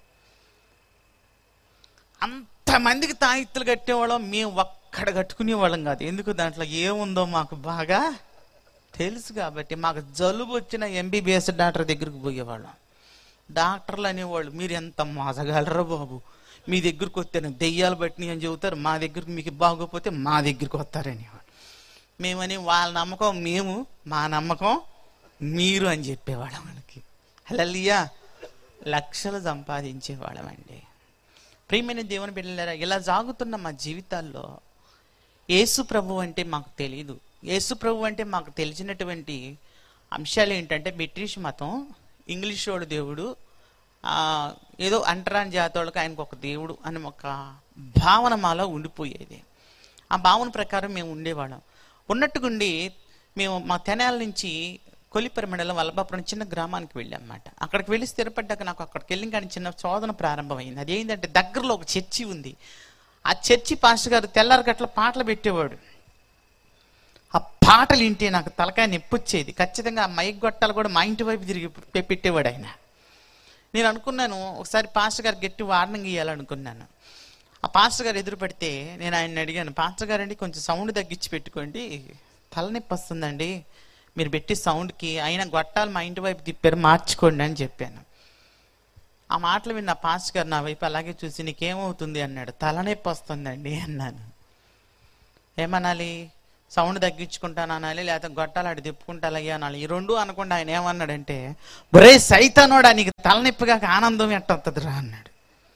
అంతమందికి తాయిత్తులు కట్టేవాళ్ళం, మేము ఒక్కడ కట్టుకునే వాళ్ళం కాదు. ఎందుకు, దాంట్లో ఏముందో మాకు బాగా తెలుసు కాబట్టి. మాకు జలుబు వచ్చిన ఎంబీబీఎస్ డాక్టర్ దగ్గరికి పోయేవాళ్ళం. డాక్టర్లు అనేవాళ్ళు, మీరు ఎంత మోసగలరా బాబు, మీ దగ్గరికి వస్తేనే దెయ్యాలు బట్టి అని చెబుతారు, మా దగ్గరికి మీకు బాగోపోతే మా దగ్గరికి వస్తారనేవాడు. మేమని వాళ్ళ నమ్మకం మేము, మా నమ్మకం మీరు అని చెప్పేవాళ్ళం. మనకి హల్లెలూయా. లక్షలు సంపాదించేవాళ్ళం అండి. ప్రియమైన దేవుని బిడ్డలారా, ఇలా సాగుతున్న మా జీవితాల్లో యేసు ప్రభు అంటే మాకు తెలియదు. యేసు ప్రభు అంటే మాకు తెలిసినటువంటి అంశాలు ఏంటంటే, బ్రిటిష్ మతం, ఇంగ్లీష్ వాడు దేవుడు, ఏదో అంటరాని జాతి వాళ్ళకి ఆయనకు ఒక దేవుడు అని ఒక భావన మాలో ఉండిపోయేది. ఆ భావన ప్రకారం మేము ఉండేవాళ్ళం. ఉన్నట్టుగుండి మేము మా తెనాల నుంచి కొలిపరి మండలం వల్లభాపురం చిన్న గ్రామానికి వెళ్ళాం అన్నమాట. అక్కడికి వెళ్ళి స్థిరపడ్డాక నాకు అక్కడికి వెళ్ళి కానీ చిన్న శోధన ప్రారంభమైంది. అదేంటంటే, దగ్గరలో ఒక చర్చి ఉంది. ఆ చర్చి పాస్టర్ గారు తెల్లారి గట్ల పాటలు పెట్టేవాడు. ఆ పాటలు వింటే నాకు తలకాయ నొప్పి వచ్చేది. ఖచ్చితంగా ఆ మైక్ గొట్టాలు కూడా మా ఇంటి వైపు తిరిగి పెట్టేవాడు ఆయన. నేను అనుకున్నాను, ఒకసారి పాస్టర్ గారు గట్టి వార్నింగ్ ఇవ్వాలనుకున్నాను. ఆ పాస్టర్ గారు ఎదురు పడితే నేను ఆయన్ని అడిగాను, పాస్టర్ గారండి కొంచెం సౌండ్ తగ్గించి పెట్టుకోండి, తలనొప్పి వస్తుందండి మీరు పెట్టి సౌండ్కి, అయినా గొట్టాలు మా ఇంటి వైపు తిప్పారు, మార్చుకోండి అని చెప్పాను. ఆ మాటలు విన్న పాస్టర్ గారు నా వైపు అలాగే చూసి, నీకేమవుతుంది అన్నాడు. తలనొప్పి వస్తుందండి అన్నాను. ఏమనాలి, సౌండ్ తగ్గించుకుంటాను అనాలి, లేకపోతే గొట్టాలు అడి తిప్పుకుంటాలయ్యా అనాలి. ఈ రెండు అనకుండా ఆయన ఏమన్నాడంటే, ఒరే సైతానోడా, నీకు తలనొప్పిగా ఆనందం ఎట్టొస్తుందిరా అన్నాడు.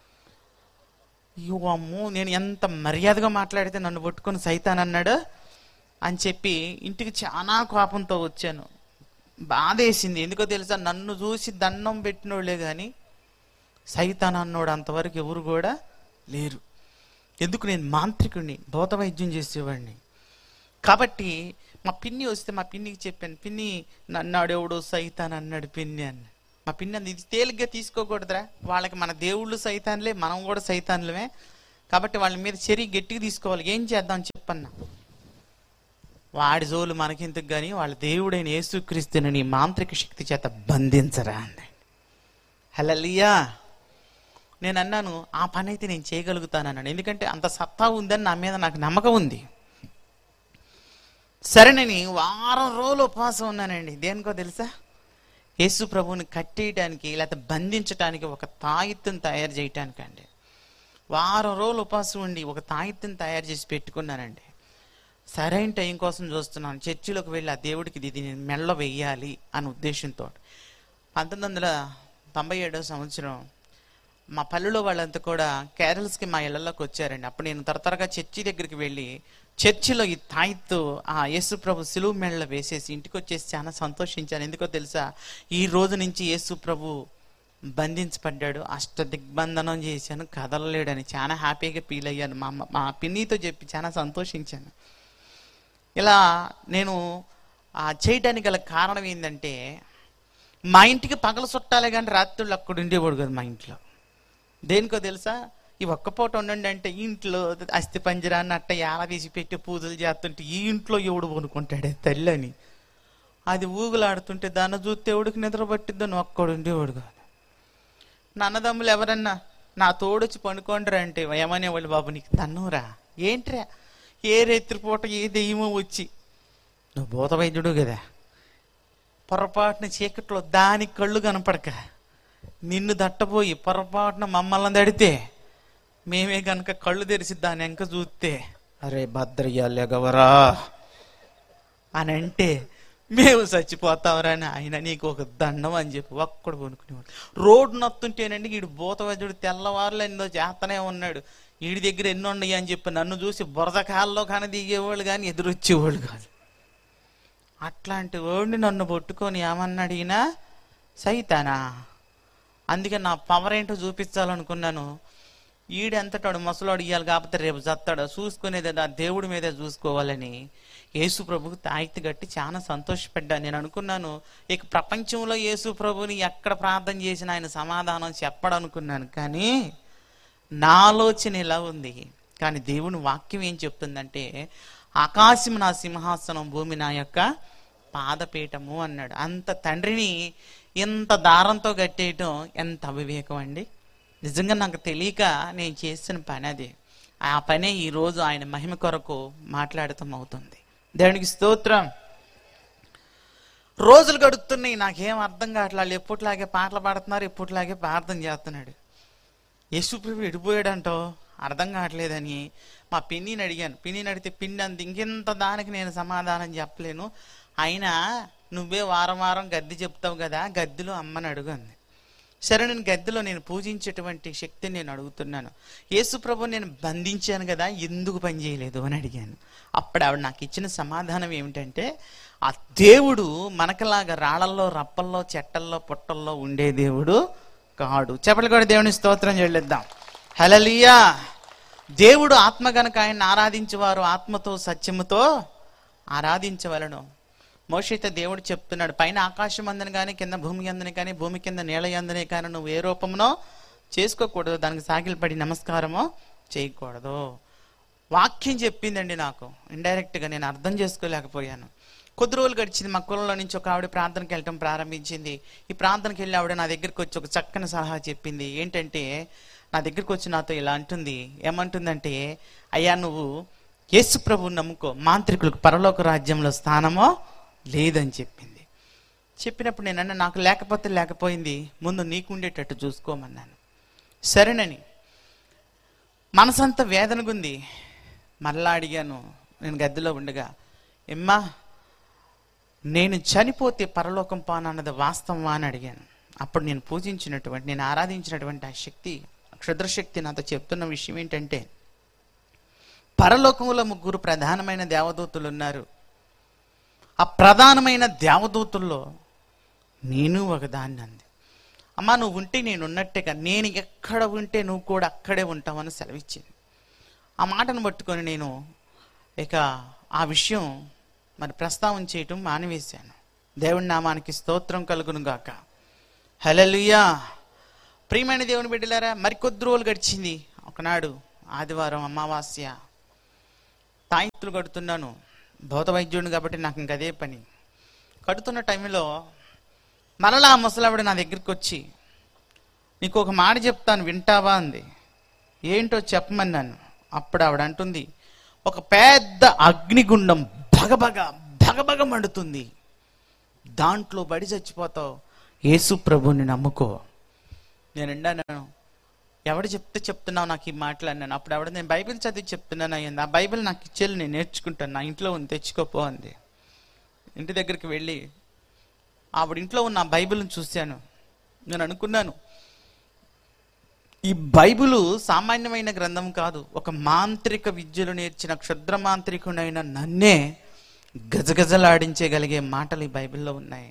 అయ్యో అమ్మో, నేను ఎంత మర్యాదగా మాట్లాడితే నన్ను పట్టుకొని సైతాన్ అన్నాడు అని చెప్పి ఇంటికి చాలా కోపంతో వచ్చాను. బాధేసింది. ఎందుకో తెలుసా, నన్ను చూసి దండం పెట్టినోళ్లే కానీ సైతాన్ అన్నోడు అంతవరకు ఎవరు కూడా లేరు. ఎందుకు, నేను మాంత్రికుడిని, భూత వైద్యం చేసేవాడిని. కాబట్టి మా పిన్ని వస్తే మా పిన్నికి చెప్పాను, పిన్ని నన్నాడు ఎవడో సైతాన్ అన్నాడు పిన్ని అన్న. మా పిన్ని అంది, ఇది తేలిగ్గా తీసుకోకూడదురా, వాళ్ళకి మన దేవుళ్ళు సైతాన్లే, మనం కూడా సైతాన్లమే, కాబట్టి వాళ్ళ మీద చర్య గట్టిగా తీసుకోవాలి, ఏం చేద్దాం చెప్పన్నా. వాడి జోలు మనకెందుకు కానీ వాళ్ళ దేవుడైన యేసుక్రీస్తుని నీ మాంత్రిక శక్తి చేత బంధించరా అంది. హల్లెలూయా. నేను అన్నాను, ఆ పని అయితే నేను చేయగలుగుతాను అన్నాను. ఎందుకంటే అంత సత్తా ఉందని నా మీద నాకు నమ్మకం ఉంది. సరేనని వారం రోజులు ఉపవాసం ఉన్నానండి. దేనికో తెలుసా, యేసు ప్రభువుని కట్టేయడానికి లేకపోతే బంధించడానికి ఒక తాయిత్తుని తయారు చేయటానికి అండి. వారం రోజులు ఉపవాసం ఉండి ఒక తాయిత్తుని తయారు చేసి పెట్టుకున్నానండి. సరైన టైం కోసం చూస్తున్నాను. చర్చిలోకి వెళ్ళి ఆ దేవుడికి ఇది నేను మెళ్ళ వెయ్యాలి అనే ఉద్దేశంతో పంతొమ్మిది వందల తొంభై ఏడవ సంవత్సరం మా పల్లెలో వాళ్ళంతా కూడా కేరళస్కి మా ఇళ్లలోకి వచ్చారండి. అప్పుడు నేను తరతరగా చర్చి దగ్గరికి వెళ్ళి చర్చిలో ఈ తాయిత్తు ఆ యేసు ప్రభు సిలువ మెళ్ళ వేసేసి ఇంటికి వచ్చేసి చాలా సంతోషించాను. ఎందుకో తెలుసా, ఈ రోజు నుంచి యేసు ప్రభు బంధించబడ్డాడు, అష్ట దిగ్బంధనం చేశాను, కదలలేడని చాలా హ్యాపీగా ఫీల్ అయ్యాను. మా మా పిన్నితో చెప్పి చాలా సంతోషించాను. ఇలా నేను చేయడానికి గల కారణం ఏంటంటే, మా ఇంటికి పగల చుట్టాలే కానీ రాత్రులు అక్కడ ఉండేవాడు కదా మా ఇంట్లో. దేనికో తెలుసా, ఈ ఒక్క పూట ఉండండి అంటే ఇంట్లో అస్థి పంజరాన్ని అట్ట ఎలా తీసి పెట్టి పూజలు చేస్తుంటే ఈ ఇంట్లో ఎవడు కొనుక్కుంటాడే తల్లి అని అది ఊగులాడుతుంటే దాన్ని చూస్తే ఎవడికి నిద్ర పట్టిద్దని ఒక్కడు ఉండేవాడు కాదు. నా అన్నదమ్ములు ఎవరన్నా నా తోడొచ్చి పనుకోండిరా అంటే ఏమనేవాళ్ళు, బాబు నీకు తన్నురా ఏంట్రా, ఏ రేత్రిపూట ఏ దెయ్యమో వచ్చి, నువ్వు భూత వైద్యుడు కదా, పొరపాటున చీకట్లో దానికి కళ్ళు కనపడక నిన్ను దట్టపోయి పొరపాటున మమ్మల్ని దడితే మేమే కనుక కళ్ళు తెరిచి దాన్ని వెంక చూస్తే అరే భద్రయ్యాలేగవరా అని అంటే మేము చచ్చిపోతావరా అని ఆయన నీకు ఒక దండం అని చెప్పి ఒక్కడు కొనుక్కునేవాడు. రోడ్డు నత్తుంటేనండి వీడు భూత వైద్యుడు తెల్లవారులు ఎన్నో చేస్తనే ఉన్నాడు, వీడి దగ్గర ఎన్నో ఉన్నాయి అని చెప్పి నన్ను చూసి బురద కాల్లో కానీ దిగేవాళ్ళు కానీ ఎదురొచ్చేవాళ్ళు కాదు. అట్లాంటి వాడిని నన్ను పట్టుకొని ఏమన్నాడు ఈయన, సైతానా. అందుకే నా పవర్ ఏంటో చూపించాలనుకున్నాను. ఈడెంతటాడు ముసలాడు ఇయ్యాలి కాకపోతే రేపు చస్తాడు, చూసుకునేది ఆ దేవుడి మీదే చూసుకోవాలని యేసు ప్రభుకు తాయితీ కట్టి చాలా సంతోషపడ్డాను. నేను అనుకున్నాను ఇక ప్రపంచంలో యేసు ప్రభుని ఎక్కడ ప్రార్థన చేసిన ఆయన సమాధానం చెప్పడనుకున్నాను. కానీ నా ఆలోచన ఇలా ఉంది. కానీ దేవుని వాక్యం ఏం చెప్తుందంటే, ఆకాశం నా సింహాసనం, భూమి నా యొక్క పాదపీఠము అన్నాడు. అంత తండ్రిని ఇంత దారంతో కట్టేయటం ఎంత అవివేకం అండి. నిజంగా నాకు తెలియక నేను చేసిన పని అది. ఆ పనే ఈరోజు ఆయన మహిమ కొరకు మాట్లాడటం అవుతుంది. దేవునికి స్తోత్రం. రోజులు గడుస్తున్నాయి, నాకేం అర్థం కావట్లేదు. ఎప్పటిలాగే పాటలు పాడుతున్నారు, ఎప్పటిలాగే ప్రార్థన చేస్తున్నాడు. యేసుప్రభు ఎడిపోయాడంటో అర్థం కావట్లేదని మా పిన్నిని అడిగాను. పిన్నిని అడిగితే పిన్ని అంది, ఇంకెంత దానికి నేను సమాధానం చెప్పలేను, అయినా నువ్వే వారం వారం గద్దె చెప్తావు కదా, గద్దెలో అమ్మని అడుగు అంది. సరే, నేను గద్దెలో నేను పూజించేటువంటి శక్తిని నేను అడుగుతున్నాను. యేసు ప్రభు నేను బంధించాను కదా, ఎందుకు పని చేయలేదు అని అడిగాను. అప్పుడు ఆవిడ నాకు ఇచ్చిన సమాధానం ఏమిటంటే, ఆ దేవుడు మనకలాగా రాళ్ళల్లో రప్పల్లో చెట్టల్లో పుట్టల్లో ఉండే దేవుడు కాడు. చెప్పలు కూడా దేవుని స్తోత్రం చెల్లిద్దాం. హల్లెలూయా. దేవుడు ఆత్మ గనుక ఆయన్ని ఆరాధించేవారు ఆత్మతో సత్యముతో ఆరాధించవలను. మోషేతో దేవుడు చెప్తున్నాడు, పైన ఆకాశం అందని కానీ కింద భూమి అందని కానీ భూమి కింద నేల అందని కానీ నువ్వు ఏ రూపంలో చేసుకోకూడదు, దానికి సాగిలపడి నమస్కారమో చేయకూడదు. వాక్యం చెప్పిందండి నాకు. ఇండైరెక్ట్గా నేను అర్థం చేసుకోలేకపోయాను. కొద్ది రోజులు గడిచింది. మా కులంలో నుంచి ఒక ఆవిడ ప్రార్థనకి వెళ్ళటం ప్రారంభించింది. ఈ ప్రార్థనకి వెళ్ళి ఆవిడ నా దగ్గరికి వచ్చి ఒక చక్కని సలహా చెప్పింది. ఏంటంటే, నా దగ్గరికి వచ్చి నాతో ఇలా అంటుంది. ఏమంటుందంటే, అయ్యా నువ్వు యేసు ప్రభువుని నమ్ముకో, మాంత్రికులకు పరలోక రాజ్యంలో స్థానమో లేదని చెప్పింది. చెప్పినప్పుడు నేను అన్న, నాకు లేకపోతే లేకపోయింది, ముందు నీకు ఉండేటట్టు చూసుకోమన్నాను. సరేనని మనసంతా వేదనగుంది. మరలా అడిగాను నేను గద్దెలో ఉండగా, ఎమ్మా నేను చనిపోతే పరలోకం పానన్నది వాస్తవమా అని అడిగాను. అప్పుడు నేను పూజించినటువంటి నేను ఆరాధించినటువంటి ఆ శక్తి, క్షుద్రశక్తి నాతో చెప్తున్న విషయం ఏంటంటే, పరలోకంలో ముగ్గురు ప్రధానమైన దేవదూతలు ఉన్నారు. ఆ ప్రధానమైన దేవదూతుల్లో నేను ఒకదాన్ని అంది. అమ్మా నువ్వు ఉంటే నేను ఉన్నట్టుగా, నేను ఎక్కడ ఉంటే నువ్వు కూడా అక్కడే ఉంటావని సెలవిచ్చింది. ఆ మాటను పట్టుకొని నేను ఇక ఆ విషయం మరి ప్రస్తావన చేయటం మానివేశాను. దేవుని నామానికి స్తోత్రం కలుగును గాక. హల్లెలూయా. ప్రియమైన దేవుని బిడ్డలారా, మరికొద్ది రోజులు గడిచింది. ఒకనాడు ఆదివారం అమావాస్య, తాయిత్తులు కడుతున్నాను. భౌత వైద్యుడిని కాబట్టి నాకు ఇంక అదే పని. కడుతున్న టైంలో మరలా ఆ ముసలావిడ నా దగ్గరికి వచ్చి, నీకు ఒక మాట చెప్తాను వింటావా అంది. ఏంటో చెప్పమన్నాను. అప్పుడు ఆవిడ అంటుంది, ఒక పెద్ద అగ్నిగుండం భగభగ భగభగ మండుతుంది, దాంట్లో బడి చచ్చిపోతావు, యేసు ప్రభుని నమ్ముకో. నేను అన్నాను, ఎవడు చెప్తే చెప్తున్నావు నాకు ఈ మాటలు అన్నాను. అప్పుడు ఎవడ నేను బైబిల్ చదివి చెప్తున్నాను అయ్యింది. ఆ బైబిల్ నాకు ఇచ్చేది నేను నేర్చుకుంటాను, నా ఇంట్లో ఉంది, తెచ్చుకోపో అంది. ఇంటి దగ్గరికి వెళ్ళి ఆవిడ ఇంట్లో ఉన్న ఆ బైబిల్ని చూశాను. నేను అనుకున్నాను, ఈ బైబిలు సామాన్యమైన గ్రంథం కాదు. ఒక మాంత్రిక విద్యలు నేర్చిన క్షుద్ర మాంత్రికునైన నన్నే గజగజలాడించగలిగే మాటలు ఈ బైబిల్లో ఉన్నాయి.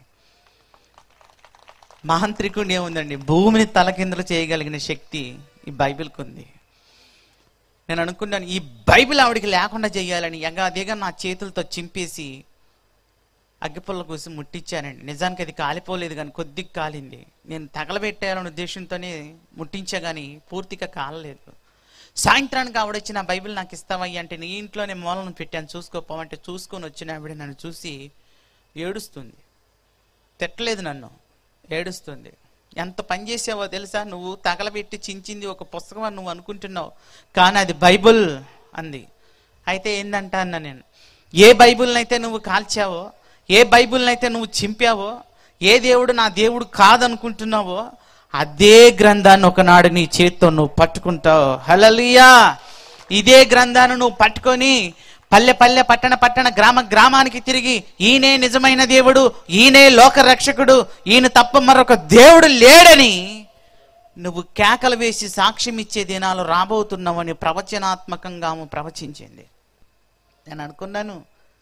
మాంత్రికుడు ఏముందండి, భూమిని తలకిందులు చేయగలిగిన శక్తి ఈ బైబిల్కి ఉంది. నేను అనుకున్నాను, ఈ బైబిల్ ఆవిడికి లేకుండా చేయాలని ఎగాదిగా నా చేతులతో చింపేసి అగ్గిపుల్ల కూసి ముట్టించానండి. నిజానికి అది కాలిపోలేదు, కానీ కొద్దిగా కాలింది. నేను తగలబెట్టాలనే ఉద్దేశంతోనే ముట్టించా, కానీ పూర్తిగా కాలలేదు. సాయంత్రానికి ఆవిడొచ్చి నా బైబిల్ నాకు ఇస్తావయ్య అంటే, నీ ఇంట్లోనే మూలను పెట్టాను చూసుకోపోమంటే చూసుకొని వచ్చిన ఆవిడ నన్ను చూసి ఏడుస్తుంది. తిట్టలేదు, నన్ను ఏడుస్తుంది. ఎంత పని చేసావో తెలుసా, నువ్వు తగలబెట్టి చించింది ఒక పుస్తకం అని నువ్వు అనుకుంటున్నావు, కానీ అది బైబిల్ అంది. అయితే ఏందంట అన్న నేను, ఏ బైబిల్ని అయితే నువ్వు కాల్చావో, ఏ బైబిల్ని అయితే నువ్వు చింపావో, ఏ దేవుడు నా దేవుడు కాదనుకుంటున్నావో, అదే గ్రంథాన్ని ఒకనాడు నీ చేత్తో నువ్వు పట్టుకుంటావు. హల్లెలూయా. ఇదే గ్రంథాన్ని నువ్వు పట్టుకొని పల్లె పల్లె పట్టణ పట్టణ గ్రామ గ్రామానికి తిరిగి, ఈయనే నిజమైన దేవుడు, ఈయనే లోక రక్షకుడు, ఈయన తప్ప మరొక దేవుడు లేడని నువ్వు కేకలు వేసి సాక్ష్యం ఇచ్చే దినాలు రాబోతున్నావని ప్రవచనాత్మకంగా ఆమె ప్రవచించింది. నేను అనుకున్నాను,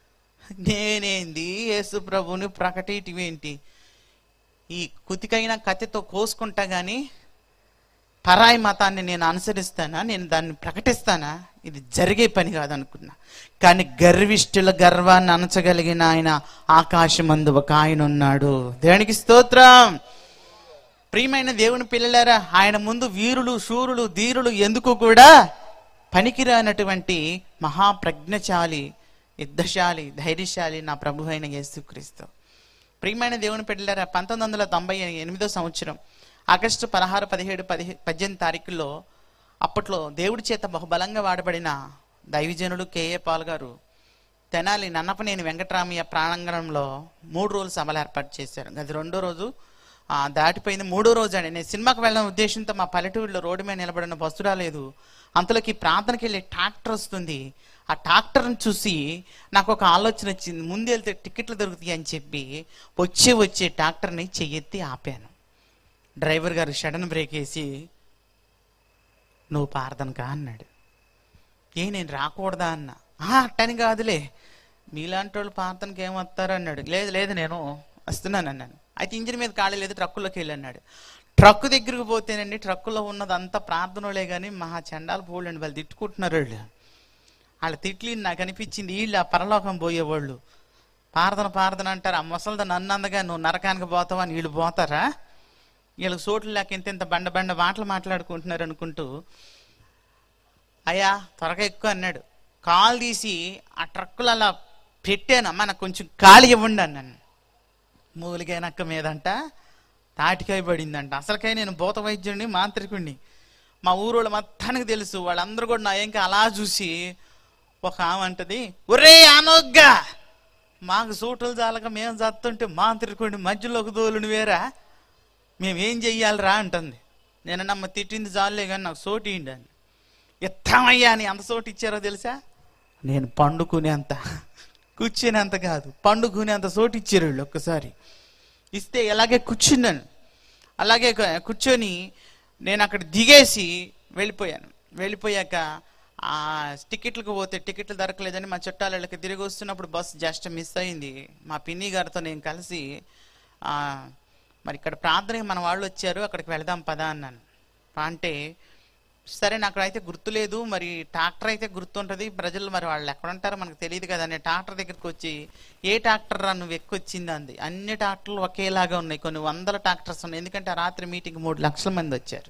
నేనేంది యేసు ప్రభుని ప్రకటించేంటి, ఈ కుతికైన కత్తితో కోసుకుంటా కానీ పరాయి మతాన్ని నేను అనుసరిస్తానా, నేను దాన్ని ప్రకటిస్తానా? ఇది జరిగే పని కాదనుకున్నా. కానీ గర్విష్ఠుల గర్వాన్ని అణచగలిగిన ఆయన ఆకాశమందు ఒక ఆయన ఉన్నాడు. దేవునికి స్తోత్రం. ప్రియమైన దేవుని పిల్లలారా, ఆయన ముందు వీరులు శూరులు ధీరులు ఎందుకు కూడా పనికిరానటువంటి మహాప్రజ్ఞశాలి, యుద్ధశాలి, ధైర్యశాలి నా ప్రభు అయిన యేసుక్రీస్తు. ప్రియమైన దేవుని పిల్లలారా, పంతొమ్మిది వందల తొంభై ఎనిమిదో సంవత్సరం ఆగస్టు పదహారు పదిహేడు పదిహే పద్దెనిమిది తారీఖుల్లో అప్పట్లో దేవుడి చేత బహుబలంగా వాడబడిన దైవజనుడు కేఏ పాల్ గారు తెనాలి నన్నపనేని వెంకటరామయ్య ప్రాంగణంలో మూడు రోజులు సభలు ఏర్పాటు చేశారు. అది రెండో రోజు దాటిపోయింది, మూడో రోజు అండి. నేను సినిమాకి వెళ్ళిన ఉద్దేశంతో మా పల్లెటూరులో రోడ్డు మీద నిలబడిన బస్సు రాలేదు. అంతలోకి ప్రార్థనకి వెళ్ళే ట్రాక్టర్ వస్తుంది. ఆ ట్రాక్టర్ని చూసి నాకు ఒక ఆలోచన వచ్చింది, ముందు వెళ్తే టికెట్లు దొరుకుతాయి అని చెప్పి వచ్చే వచ్చే ట్రాక్టర్ని చెయ్యెత్తి ఆపాను. డ్రైవర్ గారు సడన్ బ్రేక్ వేసి, నువ్వు ప్రార్థనకా అన్నాడు. ఏ నేను రాకూడదా అన్న. అట్టని కాదులే, మీలాంటి వాళ్ళు ప్రార్థనకి ఏమొస్తారు అన్నాడు. లేదు లేదు నేను వస్తున్నాను అన్నాను. అయితే ఇంజిన్ మీద ఖాళీ లేదు, ట్రక్కులోకి వెళ్ళి అన్నాడు. ట్రక్కు దగ్గరికి పోతేనండి, ట్రక్కులో ఉన్నదంతా ప్రార్థనలే కానీ మహా చండాలు పోలేండి, వాళ్ళు తిట్టుకుంటున్నారు. వాళ్ళు వాళ్ళ తిట్లు నాకు అనిపించింది, వీళ్ళు ఆ పరలోకం పోయేవాళ్ళు ప్రార్థన ప్రార్థన అంటారు. ఆ ముసలిద నన్ను అందగా నువ్వు నరకానికి పోతావా అని వీళ్ళు పోతారా? వీళ్ళకి సోట్లు లేక ఇంత ఇంత బండ బండ మాటలు మాట్లాడుకుంటున్నారు అనుకుంటూ, అయ్యా త్వరగా ఎక్కువ అన్నాడు. కాలు తీసి ఆ ట్రక్కులు అలా పెట్టాను, అమ్మ నాకు కొంచెం ఖాళీ ఇవ్వండి అన్నాను. మూలికాయ నక్క మీదంట తాటికాయ పడిందంట. అసలుకాయ నేను భూత వైద్యుడిని, మాంత్రికుడిని, మా ఊరోళ్ళు మొత్తానికి తెలుసు. వాళ్ళందరూ కూడా నా ఇంకా అలా చూసి ఒక ఆమె అంటది, ఒరే అనొగ్గా మాకు సూటులు చాలక మేము చస్తుంటే మాంత్రికుడిని మధ్యలోకి దోలుని వేరా, మేమేం చెయ్యాలిరా అంటుంది. నేను నమ్మ తిట్టింది చాలులే కానీ నాకు సోటు ఇవ్వండి అని. ఎత్తమయ్యా అని అంత సోటు ఇచ్చారో తెలుసా? నేను పండుకునేంత కూర్చునేంత కాదు, పండుకునేంత సోటు ఇచ్చారు వీళ్ళు. ఒక్కసారి ఇస్తే అలాగే కూర్చున్నాను. అలాగే కూర్చొని నేను అక్కడ దిగేసి వెళ్ళిపోయాను. వెళ్ళిపోయాక ఆ టికెట్లకు పోతే టికెట్లు దొరకలేదని మా చుట్టాలకి తిరిగి వస్తున్నప్పుడు బస్సు జస్ట్ మిస్ అయింది. మా పిన్ని గారితో నేను కలిసి మరి ఇక్కడ ప్రార్థనకి మన వాళ్ళు వచ్చారు, అక్కడికి వెళదాం పదా అన్నాను. అంటే సరే నాకు అయితే గుర్తులేదు, మరి ట్రాక్టర్ అయితే గుర్తుంటుంది, ప్రజలు మరి వాళ్ళు ఎక్కడ ఉంటారో మనకు తెలియదు కదా అని ట్రాక్టర్ దగ్గరికి వచ్చి, ఏ ట్రాక్టర్ రా నువ్వు ఎక్కువచ్చింది అంది. అన్ని ట్రాక్టర్లు ఒకేలాగా ఉన్నాయి, కొన్ని వందల ట్రాక్టర్స్ ఉన్నాయి, ఎందుకంటే ఆ రాత్రి మీటింగ్ మూడు లక్షల మంది వచ్చారు.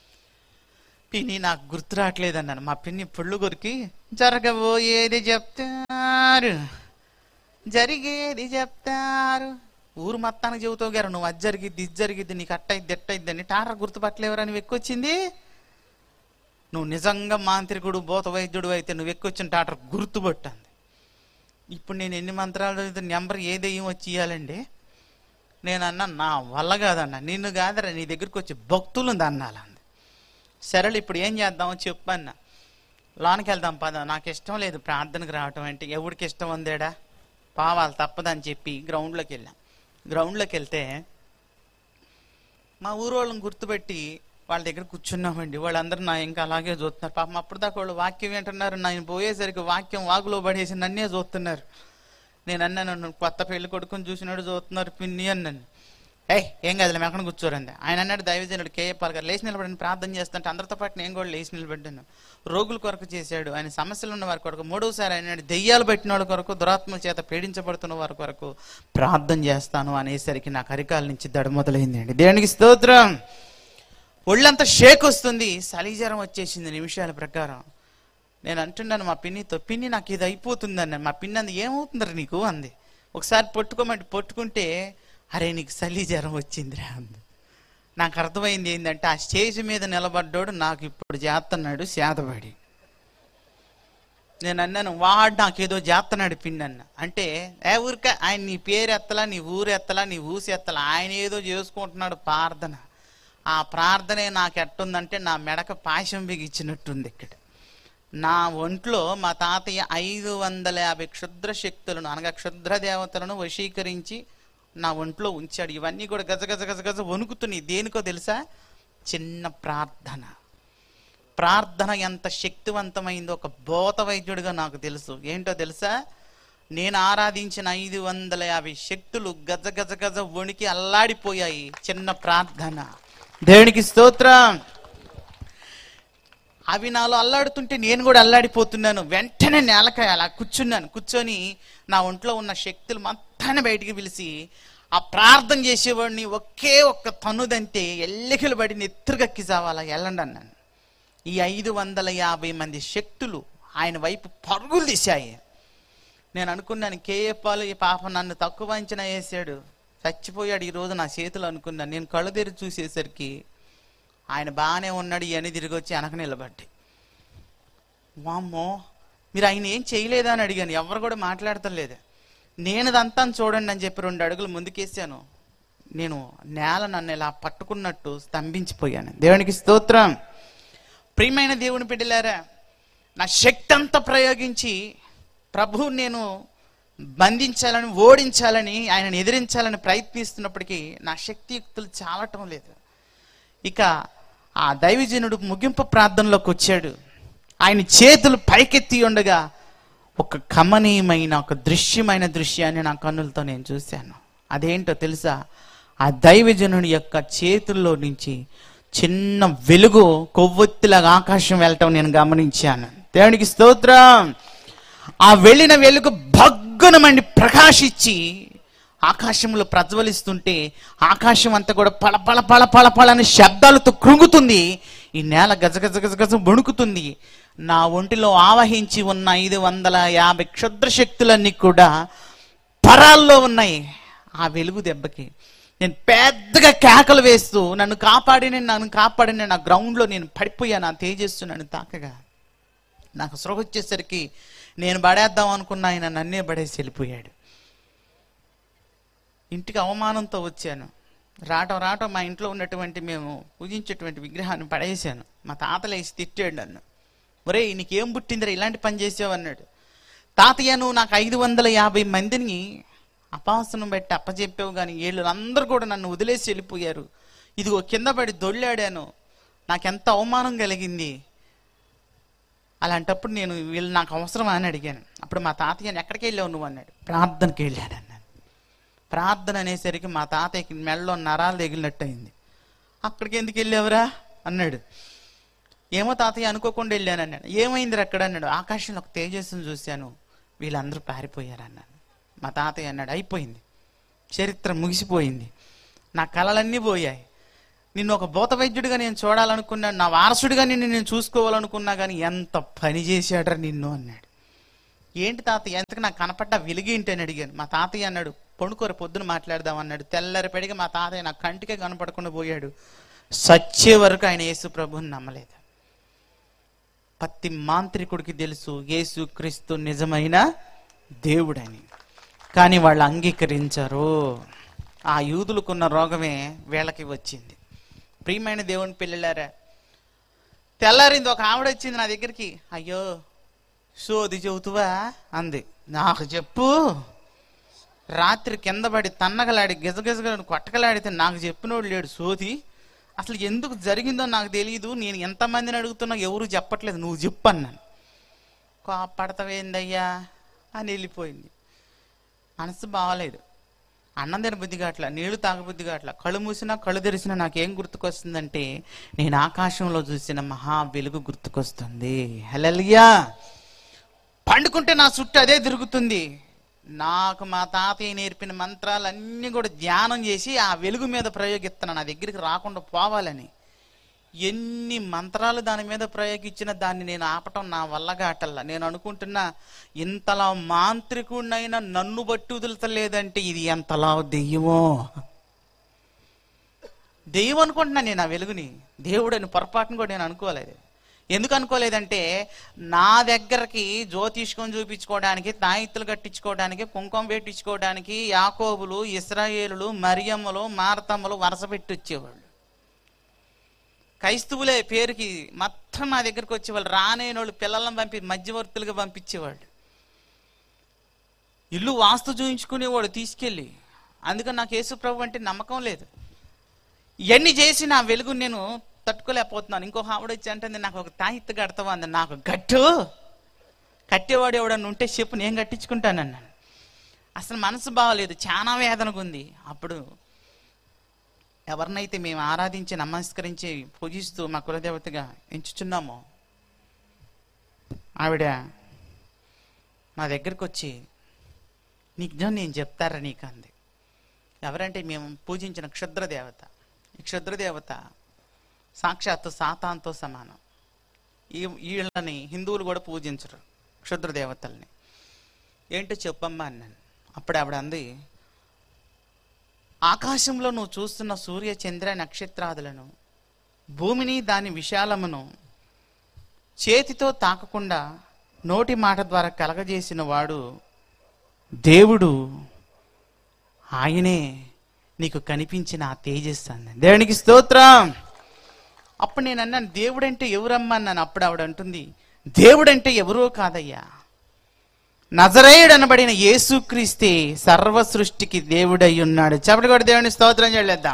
పిన్ని నాకు గుర్తు రావట్లేదు అన్నాను. మా పిన్ని పుళ్ళు కొరికి, జరగబోయేది చెప్తారు జరిగేది చెప్తారు, ఊరు మొత్తానికి చెబుతావు గారు నువ్వు అది జరిగిద్ది ఇది జరిగిద్ది నీకు అట్టయిద్ది ఎట్టయిద్ది అని. ట్రాక్టర్ గుర్తుపట్టలేవరా నువ్వు ఎక్కువచ్చింది? నువ్వు నిజంగా మాంత్రికుడు భూత వైద్యుడు అయితే నువ్వు ఎక్కువచ్చిన ట్రాక్టర్ గుర్తుపట్టింది. ఇప్పుడు నేను ఎన్ని మంత్రాలు చదివితే నెంబర్ ఏ దెయ్యం వచ్చి ఇవ్వాలండి? నేను అన్నా, నా వల్ల కాదన్నా, నిన్ను కాదరా, నీ దగ్గరికి వచ్చి భక్తులు అన్నాలంది. సరేలే ఇప్పుడు ఏం చేద్దామో చెప్పన్నా. లోనికి వెళ్దాం పద, నాకు ఇష్టం లేదు ప్రార్థనకు రావటం అంటే. ఎవరికి ఇష్టం ఉందేడా, పావాలి తప్పదని చెప్పి గ్రౌండ్లోకి వెళ్ళాం. గ్రౌండ్లోకి వెళ్తే మా ఊరు వాళ్ళని గుర్తుపెట్టి వాళ్ళ దగ్గర కూర్చున్నామండి. వాళ్ళందరూ నా ఇంకా అలాగే చూస్తున్నారు. పాపం అప్పుడు దాకా వాళ్ళు వాక్యం ఏంటన్నారు, నేను పోయేసరికి వాక్యం వాగులో పడేసి నన్నే చూస్తున్నారు. నేను అన్నాను, కొత్త పెళ్లి కొడుకుని చూసినాడు చూస్తున్నారు పిన్ని అన్నాను. ఏయ్ ఏం కాదులే ఎక్కడ కూర్చోరండి. ఆయన అన్నాడు, దైవజనుడు కేఏపాల్ గారు లేచి నిలబడిన ప్రార్థన చేస్తుంటే అందరితో పాటు నేను కూడా లేచి నిలబడ్డాను. రోగుల కొరకు చేశాడు, ఆయన సమస్యలు ఉన్న వారి కొరకు. మూడోసారి ఆయన దెయ్యాలు పెట్టిన వాళ్ళ కొరకు, దురాత్మల చేత పీడించబడుతున్న వారి కొరకు ప్రార్థన చేస్తాను అనేసరికి నాకు అరికాల నుంచి దడ మొదలైందండి. దేవునికి స్తోత్రం. ఒళ్ళంతా షేక్ వస్తుంది, సలీజరం వచ్చేసింది నిమిషాల ప్రకారం. నేను అంటున్నాను మా పిన్నితో, పిన్ని నాకు ఇది అయిపోతుంది అన్నాను. మా పిన్ని అంది, ఏమవుతుందిరా నీకు అంది. ఒకసారి పట్టుకోమంటే పట్టుకుంటే, అరే నీకు చలి జ్వరం వచ్చిందిరా అంది. నాకు అర్థమైంది ఏంటంటే, ఆ స్టేజ్ మీద నిలబడ్డాడు నాకు ఇప్పుడు చేస్తున్నాడు శాతపడి. నేను అన్నాను, వాడు నాకేదో చేస్తున్నాడు పిన్ని అన్న. అంటే ఏ ఊరిక ఆయన నీ పేరు ఎత్తలా, నీ ఊరు ఎత్తలా, నీ ఊసి ఎత్తలా, ఆయన ఏదో చేసుకుంటున్నాడు ప్రార్థన. ఆ ప్రార్థనే నాకు ఎట్టుందంటే నా మెడక పాశం బిగిచ్చినట్టుంది. ఇక్కడ నా ఒంట్లో మా తాతయ్య ఐదు వందల యాభై క్షుద్ర శక్తులను అనగా క్షుద్ర దేవతలను వశీకరించి నా ఒంట్లో ఉంచాడు. ఇవన్నీ కూడా గజ గజ గజ గజ వణుకుతున్నాయి. దేనికో తెలుసా? చిన్న ప్రార్థన. ప్రార్థన ఎంత శక్తివంతమైందో ఒక భూత వైద్యుడిగా నాకు తెలుసు. ఏంటో తెలుసా? నేను ఆరాధించిన ఐదు వందల యాభై శక్తులు గజ గజ గజ వణికి అల్లాడిపోయాయి చిన్న ప్రార్థన. దేవునికి స్తోత్రం. అవి నాలో అల్లాడుతుంటే నేను కూడా అల్లాడిపోతున్నాను. వెంటనే నేలకాయ అలా కూర్చున్నాను. కూర్చొని నా ఒంట్లో ఉన్న శక్తులు మొత్తాన్ని బయటికి పిలిచి ఆ ప్రార్థన చేసేవాడిని ఒకే ఒక్క తన్నుదంటే ఎల్లికలు పడి నెత్తురుగక్కి చావాలా వెళ్ళండి అన్నాను. ఈ ఐదు వందల యాభై మంది శక్తులు ఆయన వైపు పరుగులు తీశాయి. నేను అనుకున్నాను, కేఏపాల్ ఈ పాప నన్ను తక్కువ అంచనా వేసాడు, చచ్చిపోయాడు ఈరోజు నా చేతులు అనుకున్నాను. నేను కళ్ళు తెరిచి చూసేసరికి ఆయన బాగానే ఉన్నాడు. ఇవన్నీ తిరిగి వచ్చి వెనక నిలబడ్డాయి. వామ్మో మీరు ఆయన ఏం చేయలేదా అని అడిగాను. ఎవరు కూడా మాట్లాడటం లేదు. నేను దంతా చూడండి అని చెప్పి రెండు అడుగులు ముందుకేసాను. నేను నేల నన్ను ఇలా పట్టుకున్నట్టు స్తంభించిపోయాను. దేవునికి స్తోత్రం. ప్రియమైన దేవుని బిడ్డలారా, నా శక్తి అంతా ప్రయోగించి ప్రభు నేను బంధించాలని, ఓడించాలని, ఆయనను ఎదిరించాలని ప్రయత్నిస్తున్నప్పటికీ నా శక్తియుక్తులు చాలటం లేదు. ఇక ఆ దైవజనుడు ముగింపు ప్రార్థనలోకి వచ్చాడు. ఆయన చేతులు పైకెత్తి ఉండగా ఒక కమనీయమైన ఒక దృశ్యమైన దృశ్యాన్ని నా కన్నులతో నేను చూశాను. అదేంటో తెలుసా? ఆ దైవజనుడి యొక్క చేతుల్లో నుంచి చిన్న వెలుగు కొవ్వొత్తిలాగా ఆకాశం వెళ్ళటం నేను గమనించాను. దేవునికి స్తోత్రం. ఆ వెళ్ళిన వెలుగు భగ్గునమండి ప్రకాశించి ఆకాశంలో ప్రజ్వలిస్తుంటే ఆకాశం అంతా కూడా పళ పళ పళ పళ పళ అని శబ్దాలతో కృంగుతుంది. ఈ నేల గజ గజ గజ గజ వణుకుతుంది. నా ఒంటిలో ఆవహించి ఉన్న ఐదు వందల యాభై క్షుద్ర శక్తులన్నీ కూడా పరాల్లో ఉన్నాయి. ఆ వెలుగు దెబ్బకి నేను పెద్దగా కేకలు వేస్తూ నన్ను కాపాడిన నన్ను కాపాడిన నా గ్రౌండ్లో నేను పడిపోయాను. ఆ తేజస్సు నన్ను తాకగా నాకు స్పృహ వచ్చేసరికి నేను పడేద్దాం అనుకున్న ఆయన నన్నే పడేసి వెళ్ళిపోయాడు. ఇంటికి అవమానంతో వచ్చాను. రావటం రావటం మా ఇంట్లో ఉన్నటువంటి మేము పూజించేటువంటి విగ్రహాన్ని పడేసాను. మా తాత లేచి తిట్టాడు నన్ను. ఒరే నీకేం పుట్టిందిరా ఇలాంటి పని చేసావు అన్నాడు. తాతయ్య నువ్వు నాకు ఐదు వందల యాభై మందిని అపవాసనం బట్టి అప్పచెప్పావు, కానీ వీళ్ళు అందరూ కూడా నన్ను వదిలేసి వెళ్ళిపోయారు. ఇదిగో కింద పడి దొళ్ళాడాను, నాకెంత అవమానం కలిగింది. అలాంటప్పుడు నేను వీళ్ళు నాకు అవసరమా అని అడిగాను. అప్పుడు మా తాతయ్యని ఎక్కడికి వెళ్ళావు నువ్వు అన్నాడు. ప్రార్థనకి వెళ్ళాడు అన్నాను. ప్రార్థన అనేసరికి మా తాతయ్యకి మెడలో నరాలు తగిలినట్టు అయింది. అక్కడికి ఎందుకు వెళ్ళావురా అన్నాడు. ఏమో తాతయ్య అనుకోకుండా వెళ్ళాను అన్నాడు. ఏమైందిరా అక్కడ అన్నాడు. ఆకాశంలో ఒక తేజస్సును చూశాను, వీళ్ళందరూ పారిపోయారు అన్నాను. మా తాతయ్య అన్నాడు, అయిపోయింది, చరిత్ర ముగిసిపోయింది, నా కలలన్నీ పోయాయి. నిన్ను ఒక భూత వైద్యుడిగా నేను చూడాలనుకున్నాను, నా వారసుడిగా నిన్ను నేను చూసుకోవాలనుకున్నా, కానీ ఎంత పని చేశాడరా నిన్ను అన్నాడు. ఏంటి తాతయ్య ఎంతకు నాకు కనపడ్డా వెలిగేంటి అని అడిగాను. మా తాతయ్య అన్నాడు, పొణుకోర పొద్దున మాట్లాడదాం అన్నాడు. తెల్లరిపడిగా మా తాతయ్య నా కంటికే కనపడకుండా పోయాడు. సచ్చే వరకు ఆయన యేసు ప్రభుని నమ్మలేదు. ప్రతి మాంత్రికుడికి తెలుసు యేసు క్రీస్తు నిజమైన దేవుడని, కానీ వాళ్ళు అంగీకరించారు. ఆ యూదులకున్న రోగమే వీళ్ళకి వచ్చింది. ప్రియమైన దేవుని పిల్లలారా, తెల్లారింది, ఒక ఆవిడ వచ్చింది నా దగ్గరికి. అయ్యో సోది చెబుతువా అంది. నాకు చెప్పు. రాత్రి కింద పడి తన్నగలాడి గిజగిజగా కొట్టకలాడితే నాకు చెప్పినోడు లేడు సోది. అసలు ఎందుకు జరిగిందో నాకు తెలియదు, నేను ఎంతమందిని అడుగుతున్నా ఎవరు చెప్పట్లేదు, నువ్వు చెప్పు అన్నాను. కోపడతావేందయ్యా అని వెళ్ళిపోయింది. మనసు బాగలేదు, అన్నం తిన బుద్ధి కావట్లా, నీళ్లు తాగబుద్ధి కావట్లా. కళ్ళు మూసినా కళ్ళు తెరిచినా నాకేం గుర్తుకొస్తుందంటే నేను ఆకాశంలో చూసిన మహా వెలుగు గుర్తుకొస్తుంది. హల్లెలూయా. పండుకుంటే నా చుట్టూ అదే తిరుగుతుంది. నాకు మా తాతయ్య నేర్పిన మంత్రాలన్నీ కూడా ధ్యానం చేసి ఆ వెలుగు మీద ప్రయోగిస్తున్నాను, నా దగ్గరికి రాకుండా పోవాలని. ఎన్ని మంత్రాలు దాని మీద ప్రయోగించినా దాన్ని నేను ఆపటం నా వల్ల కాటల్లా. నేను అనుకుంటున్నా, ఇంతలా మాంత్రికుడినైనా నన్ను బట్టి వదులుతలేదంటే ఇది ఎంతలా దెయ్యమో. దెయ్యం అనుకుంటున్నా నేను ఆ వెలుగుని, దేవుడని పొరపాటును కూడా నేను అనుకోలేదు. ఎందుకు అనుకోలేదంటే నా దగ్గరకి జ్యోతిష్కం చూపించుకోవడానికి, తాయిత్తులు కట్టించుకోవడానికి, కుంకుమ పెట్టించుకోవడానికి యాకోబులు, ఇశ్రాయేలులు, మరియమ్మలు, మార్తమ్మలు వరుస పెట్టి వచ్చేవాళ్ళు. క్రైస్తవులే పేరుకి మొత్తం నా దగ్గరికి వచ్చేవాళ్ళు. రానేని వాళ్ళు పిల్లలను పంపి మధ్యవర్తులుగా పంపించేవాళ్ళు. ఇల్లు వాస్తు చూయించుకునేవాడు తీసుకెళ్ళి. అందుకని నాకు యేసు ప్రభు అంటే నమ్మకం లేదు. ఇవన్నీ చేసి నా వెలుగు నేను తట్టుకోలేకపోతున్నాను. ఇంకొక ఆవిడ వచ్చి అంటే నాకు ఒక తాయిత్తు కడతావా అంది. నాకు గట్టు కట్టేవాడు ఎవడన్నా ఉంటే చెప్పు, నేను కట్టించుకుంటానన్నాను. అసలు మనసు బాగలేదు, చాలా వేదనగా ఉంది. అప్పుడు ఎవరినైతే మేము ఆరాధించి నమస్కరించి పూజిస్తూ మా కులదేవతగా ఎంచుచున్నామో ఆవిడ మా దగ్గరికి వచ్చి, నిజం నేను చెప్తారా నీకు అంది. ఎవరంటే మేము పూజించిన క్షుద్రదేవత. ఈ క్షుద్రదేవత సాక్షాత్తు సాతాన్తో సమానం. ఈ వీళ్ళని హిందువులు కూడా పూజించరు, క్షుద్రదేవతల్ని. ఏంటో చెప్పమ్మా అన్నాను. అప్పుడు ఆవిడ అంది, ఆకాశంలో నువ్వు చూస్తున్న సూర్య చంద్ర నక్షత్రాదులను, భూమిని దాని విశాలమును చేతితో తాకకుండా నోటి మాట ద్వారా కలగజేసిన వాడు దేవుడు, ఆయనే నీకు కనిపించిన ఆ తేజస్సు అంది. దేవునికి స్తోత్రం. అప్పుడు నేను అన్నాను, దేవుడంటే ఎవరమ్మా అన్నాను. అప్పుడు ఆవిడ అంటుంది, దేవుడంటే ఎవరో కాదయ్యా, నజరేయుడు అనబడిన యేసుక్రీస్తే సర్వ సృష్టికి దేవుడై ఉన్నాడు. చెప్పటి కూడా దేవుని స్తోత్రం చేయలేద్దాం.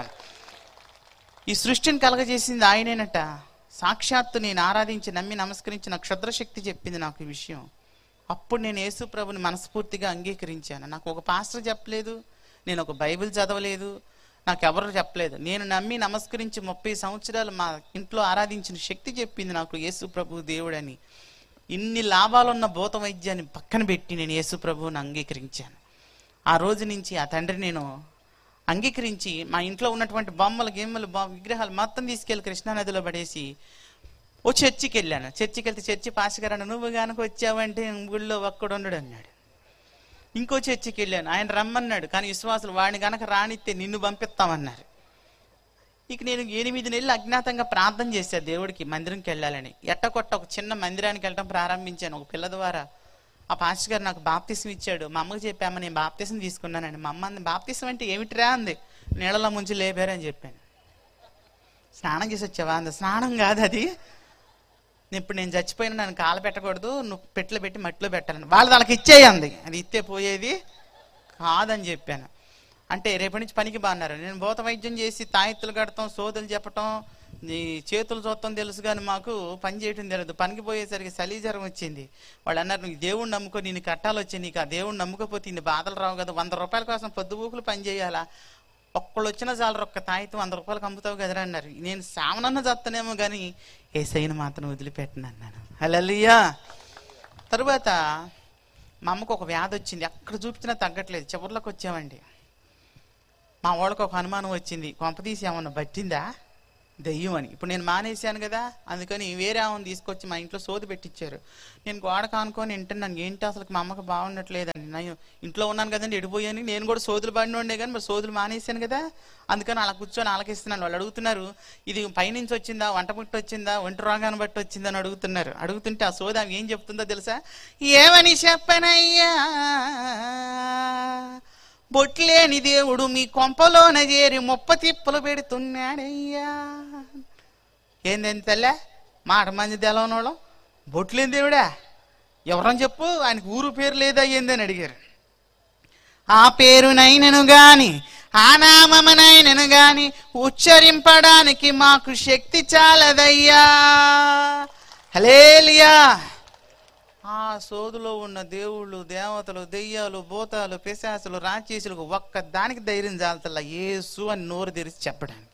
ఈ సృష్టిని కలగజేసింది ఆయనేనట. సాక్షాత్తు నేను ఆరాధించి నమ్మి నమస్కరించిన క్షుద్రశక్తి చెప్పింది నాకు ఈ విషయం. అప్పుడు నేను యేసు ప్రభుని మనస్ఫూర్తిగా అంగీకరించాను. నాకు ఒక పాస్టర్ చెప్పలేదు, నేను ఒక బైబిల్ చదవలేదు, నాకు ఎవరు చెప్పలేదు. నేను నమ్మి నమస్కరించి ముప్పై సంవత్సరాలు మా ఇంట్లో ఆరాధించిన శక్తి చెప్పింది నాకు యేసు ప్రభు దేవుడని. ఇన్ని లాభాలున్న భూత వైద్యాన్ని పక్కన పెట్టి నేను యేసు ప్రభువుని అంగీకరించాను. ఆ రోజు నుంచి ఆ తండ్రి నేను అంగీకరించి మా ఇంట్లో ఉన్నటువంటి బొమ్మలు, గిమ్మలు, విగ్రహాలు మొత్తం తీసుకెళ్ళి కృష్ణానదిలో పడేసి ఓ చర్చికి వెళ్ళాను. చర్చికి వెళ్తే చర్చి పాస్టర్ నువ్వు కనుక వచ్చావంటే గుళ్ళో ఒక్కడు ఉండడు అన్నాడు. ఇంకో చర్చికి వెళ్ళాను, ఆయన రమ్మన్నాడు, కానీ విశ్వాసులు వాడిని కనుక రానిస్తే నిన్ను పంపిస్తామన్నారు. ఇక నేను ఎనిమిది నెలలు అజ్ఞాతంగా ప్రార్థన చేశాను దేవుడికి మందిరంకి వెళ్ళాలని. ఎట్టకొట్ట ఒక చిన్న మందిరానికి వెళ్ళడం ప్రారంభించాను ఒక పిల్ల ద్వారా. ఆ పాస్టర్ గారు నాకు బాప్తిసం ఇచ్చాడు. మా అమ్మకి చెప్పాము, నేను బాప్తిసం తీసుకున్నానండి. మా అమ్మ అంది, బాప్తిసం అంటే ఏమిటిరా అంది. నీళ్ళలో ముంచి లేపారని చెప్పాను. స్నానం చేసి వచ్చావా అంది. స్నానం కాదు అది, ఇప్పుడు నేను చచ్చిపోయినా నన్ను కాలు పెట్టకూడదు, నువ్వు పెట్లో పెట్టి మట్టిలో పెట్టాలని. వాళ్ళు వాళ్ళకి ఇచ్చేయంది, అది ఇస్తే పోయేది కాదని చెప్పాను. అంటే రేపటి నుంచి పనికి బాగున్నారు. నేను భూత వైద్యం చేసి తాయెత్తులు కడతాం, సోదులు చెప్పటం, ఈ చేతులు చూడటం తెలుసు, కానీ మాకు పని చేయటం తెలియదు. పనికి పోయేసరికి చలి జ్వరం వచ్చింది. వాళ్ళు అన్నారు, నీకు దేవుడిని నమ్ముకో, నేను కట్టాలు వచ్చాయి, నీకు ఆ దేవుడిని నమ్ముకపోతే ఇన్ని బాధలు రావు కదా, వంద రూపాయల కోసం పొద్దుబూకులు పని చేయాలా, ఒక్కళ్ళు వచ్చినా చాలు ఒక్క తాయితం వంద రూపాయలకు అమ్ముతావు కదరా అన్నారు. నేను సామనన్న చస్తానేమో కానీ ఏసైని మాత్రం వదిలిపెట్టను అన్నాను. హల్లెలూయా. తరువాత మా అమ్మకు ఒక వ్యాధి వచ్చింది, అక్కడ చూపించినా తగ్గట్లేదు. చివరిలోకి వచ్చామండి. మా వాళ్ళకి ఒక అనుమానం వచ్చింది, కొంపతీసి ఏమన్నా పట్టిందా దెయ్యం అని. ఇప్పుడు నేను మానేశాను కదా, అందుకని వేరే ఆమెను తీసుకొచ్చి మా ఇంట్లో సోది పెట్టించారు. నేను గోడ కానుకొని వింటున్నాను, ఏంటి అసలు మా అమ్మకి బాగున్నట్లేదండి. నేను ఇంట్లో ఉన్నాను కదండి, ఎడిపోయాను. నేను కూడా సోదులు పడిన ఉండే కానీ మరి సోదులు మానేశాను కదా, అందుకని అలా కూర్చొని ఆలకిస్తున్నాను. వాళ్ళు అడుగుతున్నారు, ఇది పైనుంచి వచ్చిందా, వంట పుట్టి వచ్చిందా, ఒంటి రోగాన్ని బట్టి వచ్చిందా అని అడుగుతున్నారు. అడుగుతుంటే ఆ సోది ఆమె ఏం చెప్తుందో తెలుసా? ఏమని చెప్పనయ్యా, బొట్లేని దేవుడు మీ కొంపలోన చేరి ముప్ప తిప్పలు పెడుతున్నాడయ్యా. ఏందేంది తల్లే మాట మంది తెలవనోళ్ళం, బొట్లేని దేవుడా ఎవరని చెప్పు, ఆయనకు ఊరు పేరు లేదా ఏందని అడిగారు. ఆ పేరునైనను గాని ఆ నామమునైనను గాని ఉచ్చరింపడానికి మాకు శక్తి చాలదయ్యా. హల్లెలూయా. ఆ సోదులో ఉన్న దేవుళ్ళు, దేవతలు, దెయ్యాలు, భూతాలు, పిశాచులు, రాక్షసులకు ఒక్క దానికి ధైర్యం చాలతల్లా యేసు అని నోరు తెరిచి చెప్పడానికి.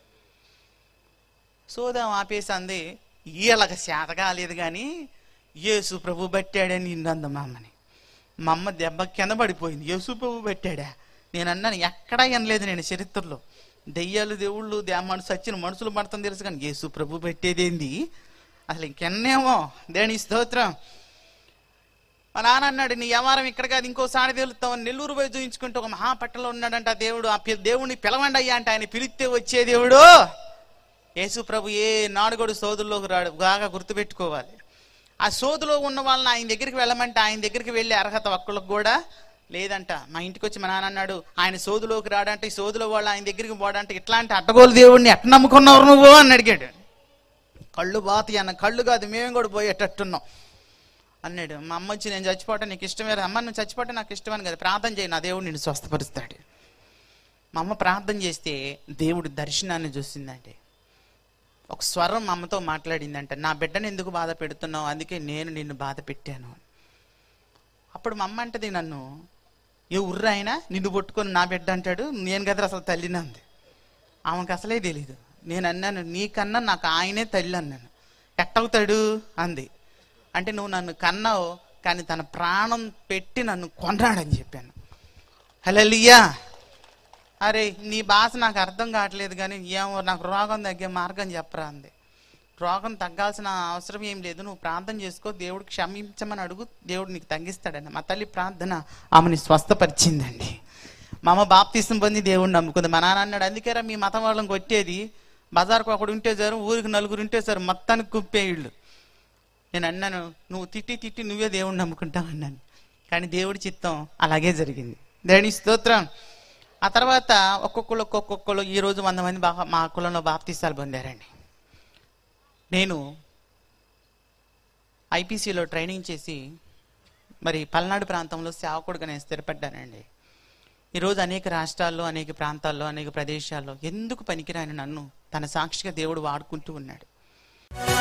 సోదం ఆపేసింది. వీళ్ళకి శాత కాలేదు కానీ యేసు ప్రభు పెట్టాడని నిన్నంద మా అమ్మని. మా అమ్మ దెబ్బ కింద పడిపోయింది. యేసు ప్రభు పెట్టాడా? నేను అన్నాను ఎక్కడా వినలేదు నేను చరిత్రలో. దెయ్యాలు, దేవుళ్ళు, దే మనసు వచ్చిన మనుషులు పడతాం తెలుసు కానీ యేసు ప్రభు పెట్టేదేంది అసలు ఇంకెన్నేమో. దేని స్తోత్రం. మా నాన్న అన్నాడు, నీ వ్యవహారం ఇక్కడ కాదు ఇంకోసారి తెలుస్తావు. నెల్లూరు పోయి చూయించుకుంటే ఒక మహాపట్టణంలో ఉన్నాడంట దేవుడు. ఆ దేవుడిని పిలవండి అయ్యా అంటే ఆయన పిలిస్తే వచ్చే దేవుడు యేసు ప్రభు. ఏ నాడుగోడు సోదుల్లోకి రాడు, బాగా గుర్తుపెట్టుకోవాలి. ఆ సోదులో ఉన్న వాళ్ళని ఆయన దగ్గరికి వెళ్ళమంటే ఆయన దగ్గరికి వెళ్ళే అర్హత ఒక్కళ్ళకి కూడా లేదంట. మా ఇంటికి వచ్చి మా నాన్న అన్నాడు, ఆయన సోదులోకి రాడంటే ఈ సోదులో వాళ్ళు ఆయన దగ్గరికి పోడంటే ఇట్లాంటి అడ్డగోలు దేవుడిని ఎట్ట నమ్ముకున్నావు నువ్వు అని అడిగాడు. కళ్ళు బాతి అన్న, కళ్ళు కాదు మేము కూడా పోయేటట్టున్నాం అన్నాడు. మా అమ్మ వచ్చి నేను చచ్చిపోవటం నీకు ఇష్టమే, అమ్మ నువ్వు చచ్చిపోవటం నాకు ఇష్టమని కదా, ప్రార్థన చేయి నా దేవుడు నిన్ను స్వస్థపరుస్తాడు. మా అమ్మ ప్రార్థన చేస్తే దేవుడు దర్శనాన్ని చూసిందంటే ఒక స్వరం మా అమ్మతో మాట్లాడిందంట, నా బిడ్డను ఎందుకు బాధ పెడుతున్నావు, అందుకే నేను నిన్ను బాధ పెట్టాను. అప్పుడు మా అమ్మ అంటది నన్ను, ఏ ఉర్ర అయినా నిన్ను పట్టుకొని నా బిడ్డ అంటాడు, నేను కదా అసలు తల్లిని అంది. ఆమెకు అసలే తెలీదు. నేను అన్నాను నీకన్నా నాకు ఆయనే తల్లి అన్నాను. ఎట్టవుతాడు అంది. అంటే నువ్వు నన్ను కన్నావు కానీ తన ప్రాణం పెట్టి నన్ను కొన్నాడని చెప్పాను. హల్లెలూయా. అరే నీ భాష నాకు అర్థం కావట్లేదు కానీ ఏమో నాకు రోగం తగ్గే మార్గం చెప్పరా అంది. రోగం తగ్గాల్సిన అవసరం ఏం లేదు, నువ్వు ప్రార్థన చేసుకో, దేవుడు క్షమించమని అడుగు, దేవుడు నీకు తగ్గిస్తాడండి. మా తల్లి ప్రార్థన ఆమెని స్వస్థపరిచిందండి. మా అమ్మ బాప్తీసం పొంది దేవుడిని నమ్ముకుంది. మా నాన్న అన్నాడు, అందుకేరా మీ మతం వాళ్ళని కొట్టేది, బజార్కు ఒకడు ఉంటే సారు, ఊరికి నలుగురు ఉంటే సారు, మొత్తానికి కుప్పే ఇళ్ళు. నేను అన్నాను నువ్వు తిట్టి తిట్టి నువ్వే దేవుడిని నమ్ముకుంటావు అన్నాను. కానీ దేవుడి చిత్తం అలాగే జరిగింది. దేవుని స్తోత్రం. ఆ తర్వాత ఒక్కొక్కరు ఒక్కొక్కరు ఈరోజు వంద మంది బాగా మా కులంలో బాప్తీసాలు పొందారండి. నేను ఐపీసీలో ట్రైనింగ్ చేసి మరి పల్నాడు ప్రాంతంలో సేవకుడుగా నేను స్థిరపడ్డానండి. ఈరోజు అనేక రాష్ట్రాల్లో, అనేక ప్రాంతాల్లో, అనేక ప్రదేశాల్లో ఎందుకు పనికిరాని నన్ను తన సాక్షిగా దేవుడు వాడుకుంటూ ఉన్నాడు.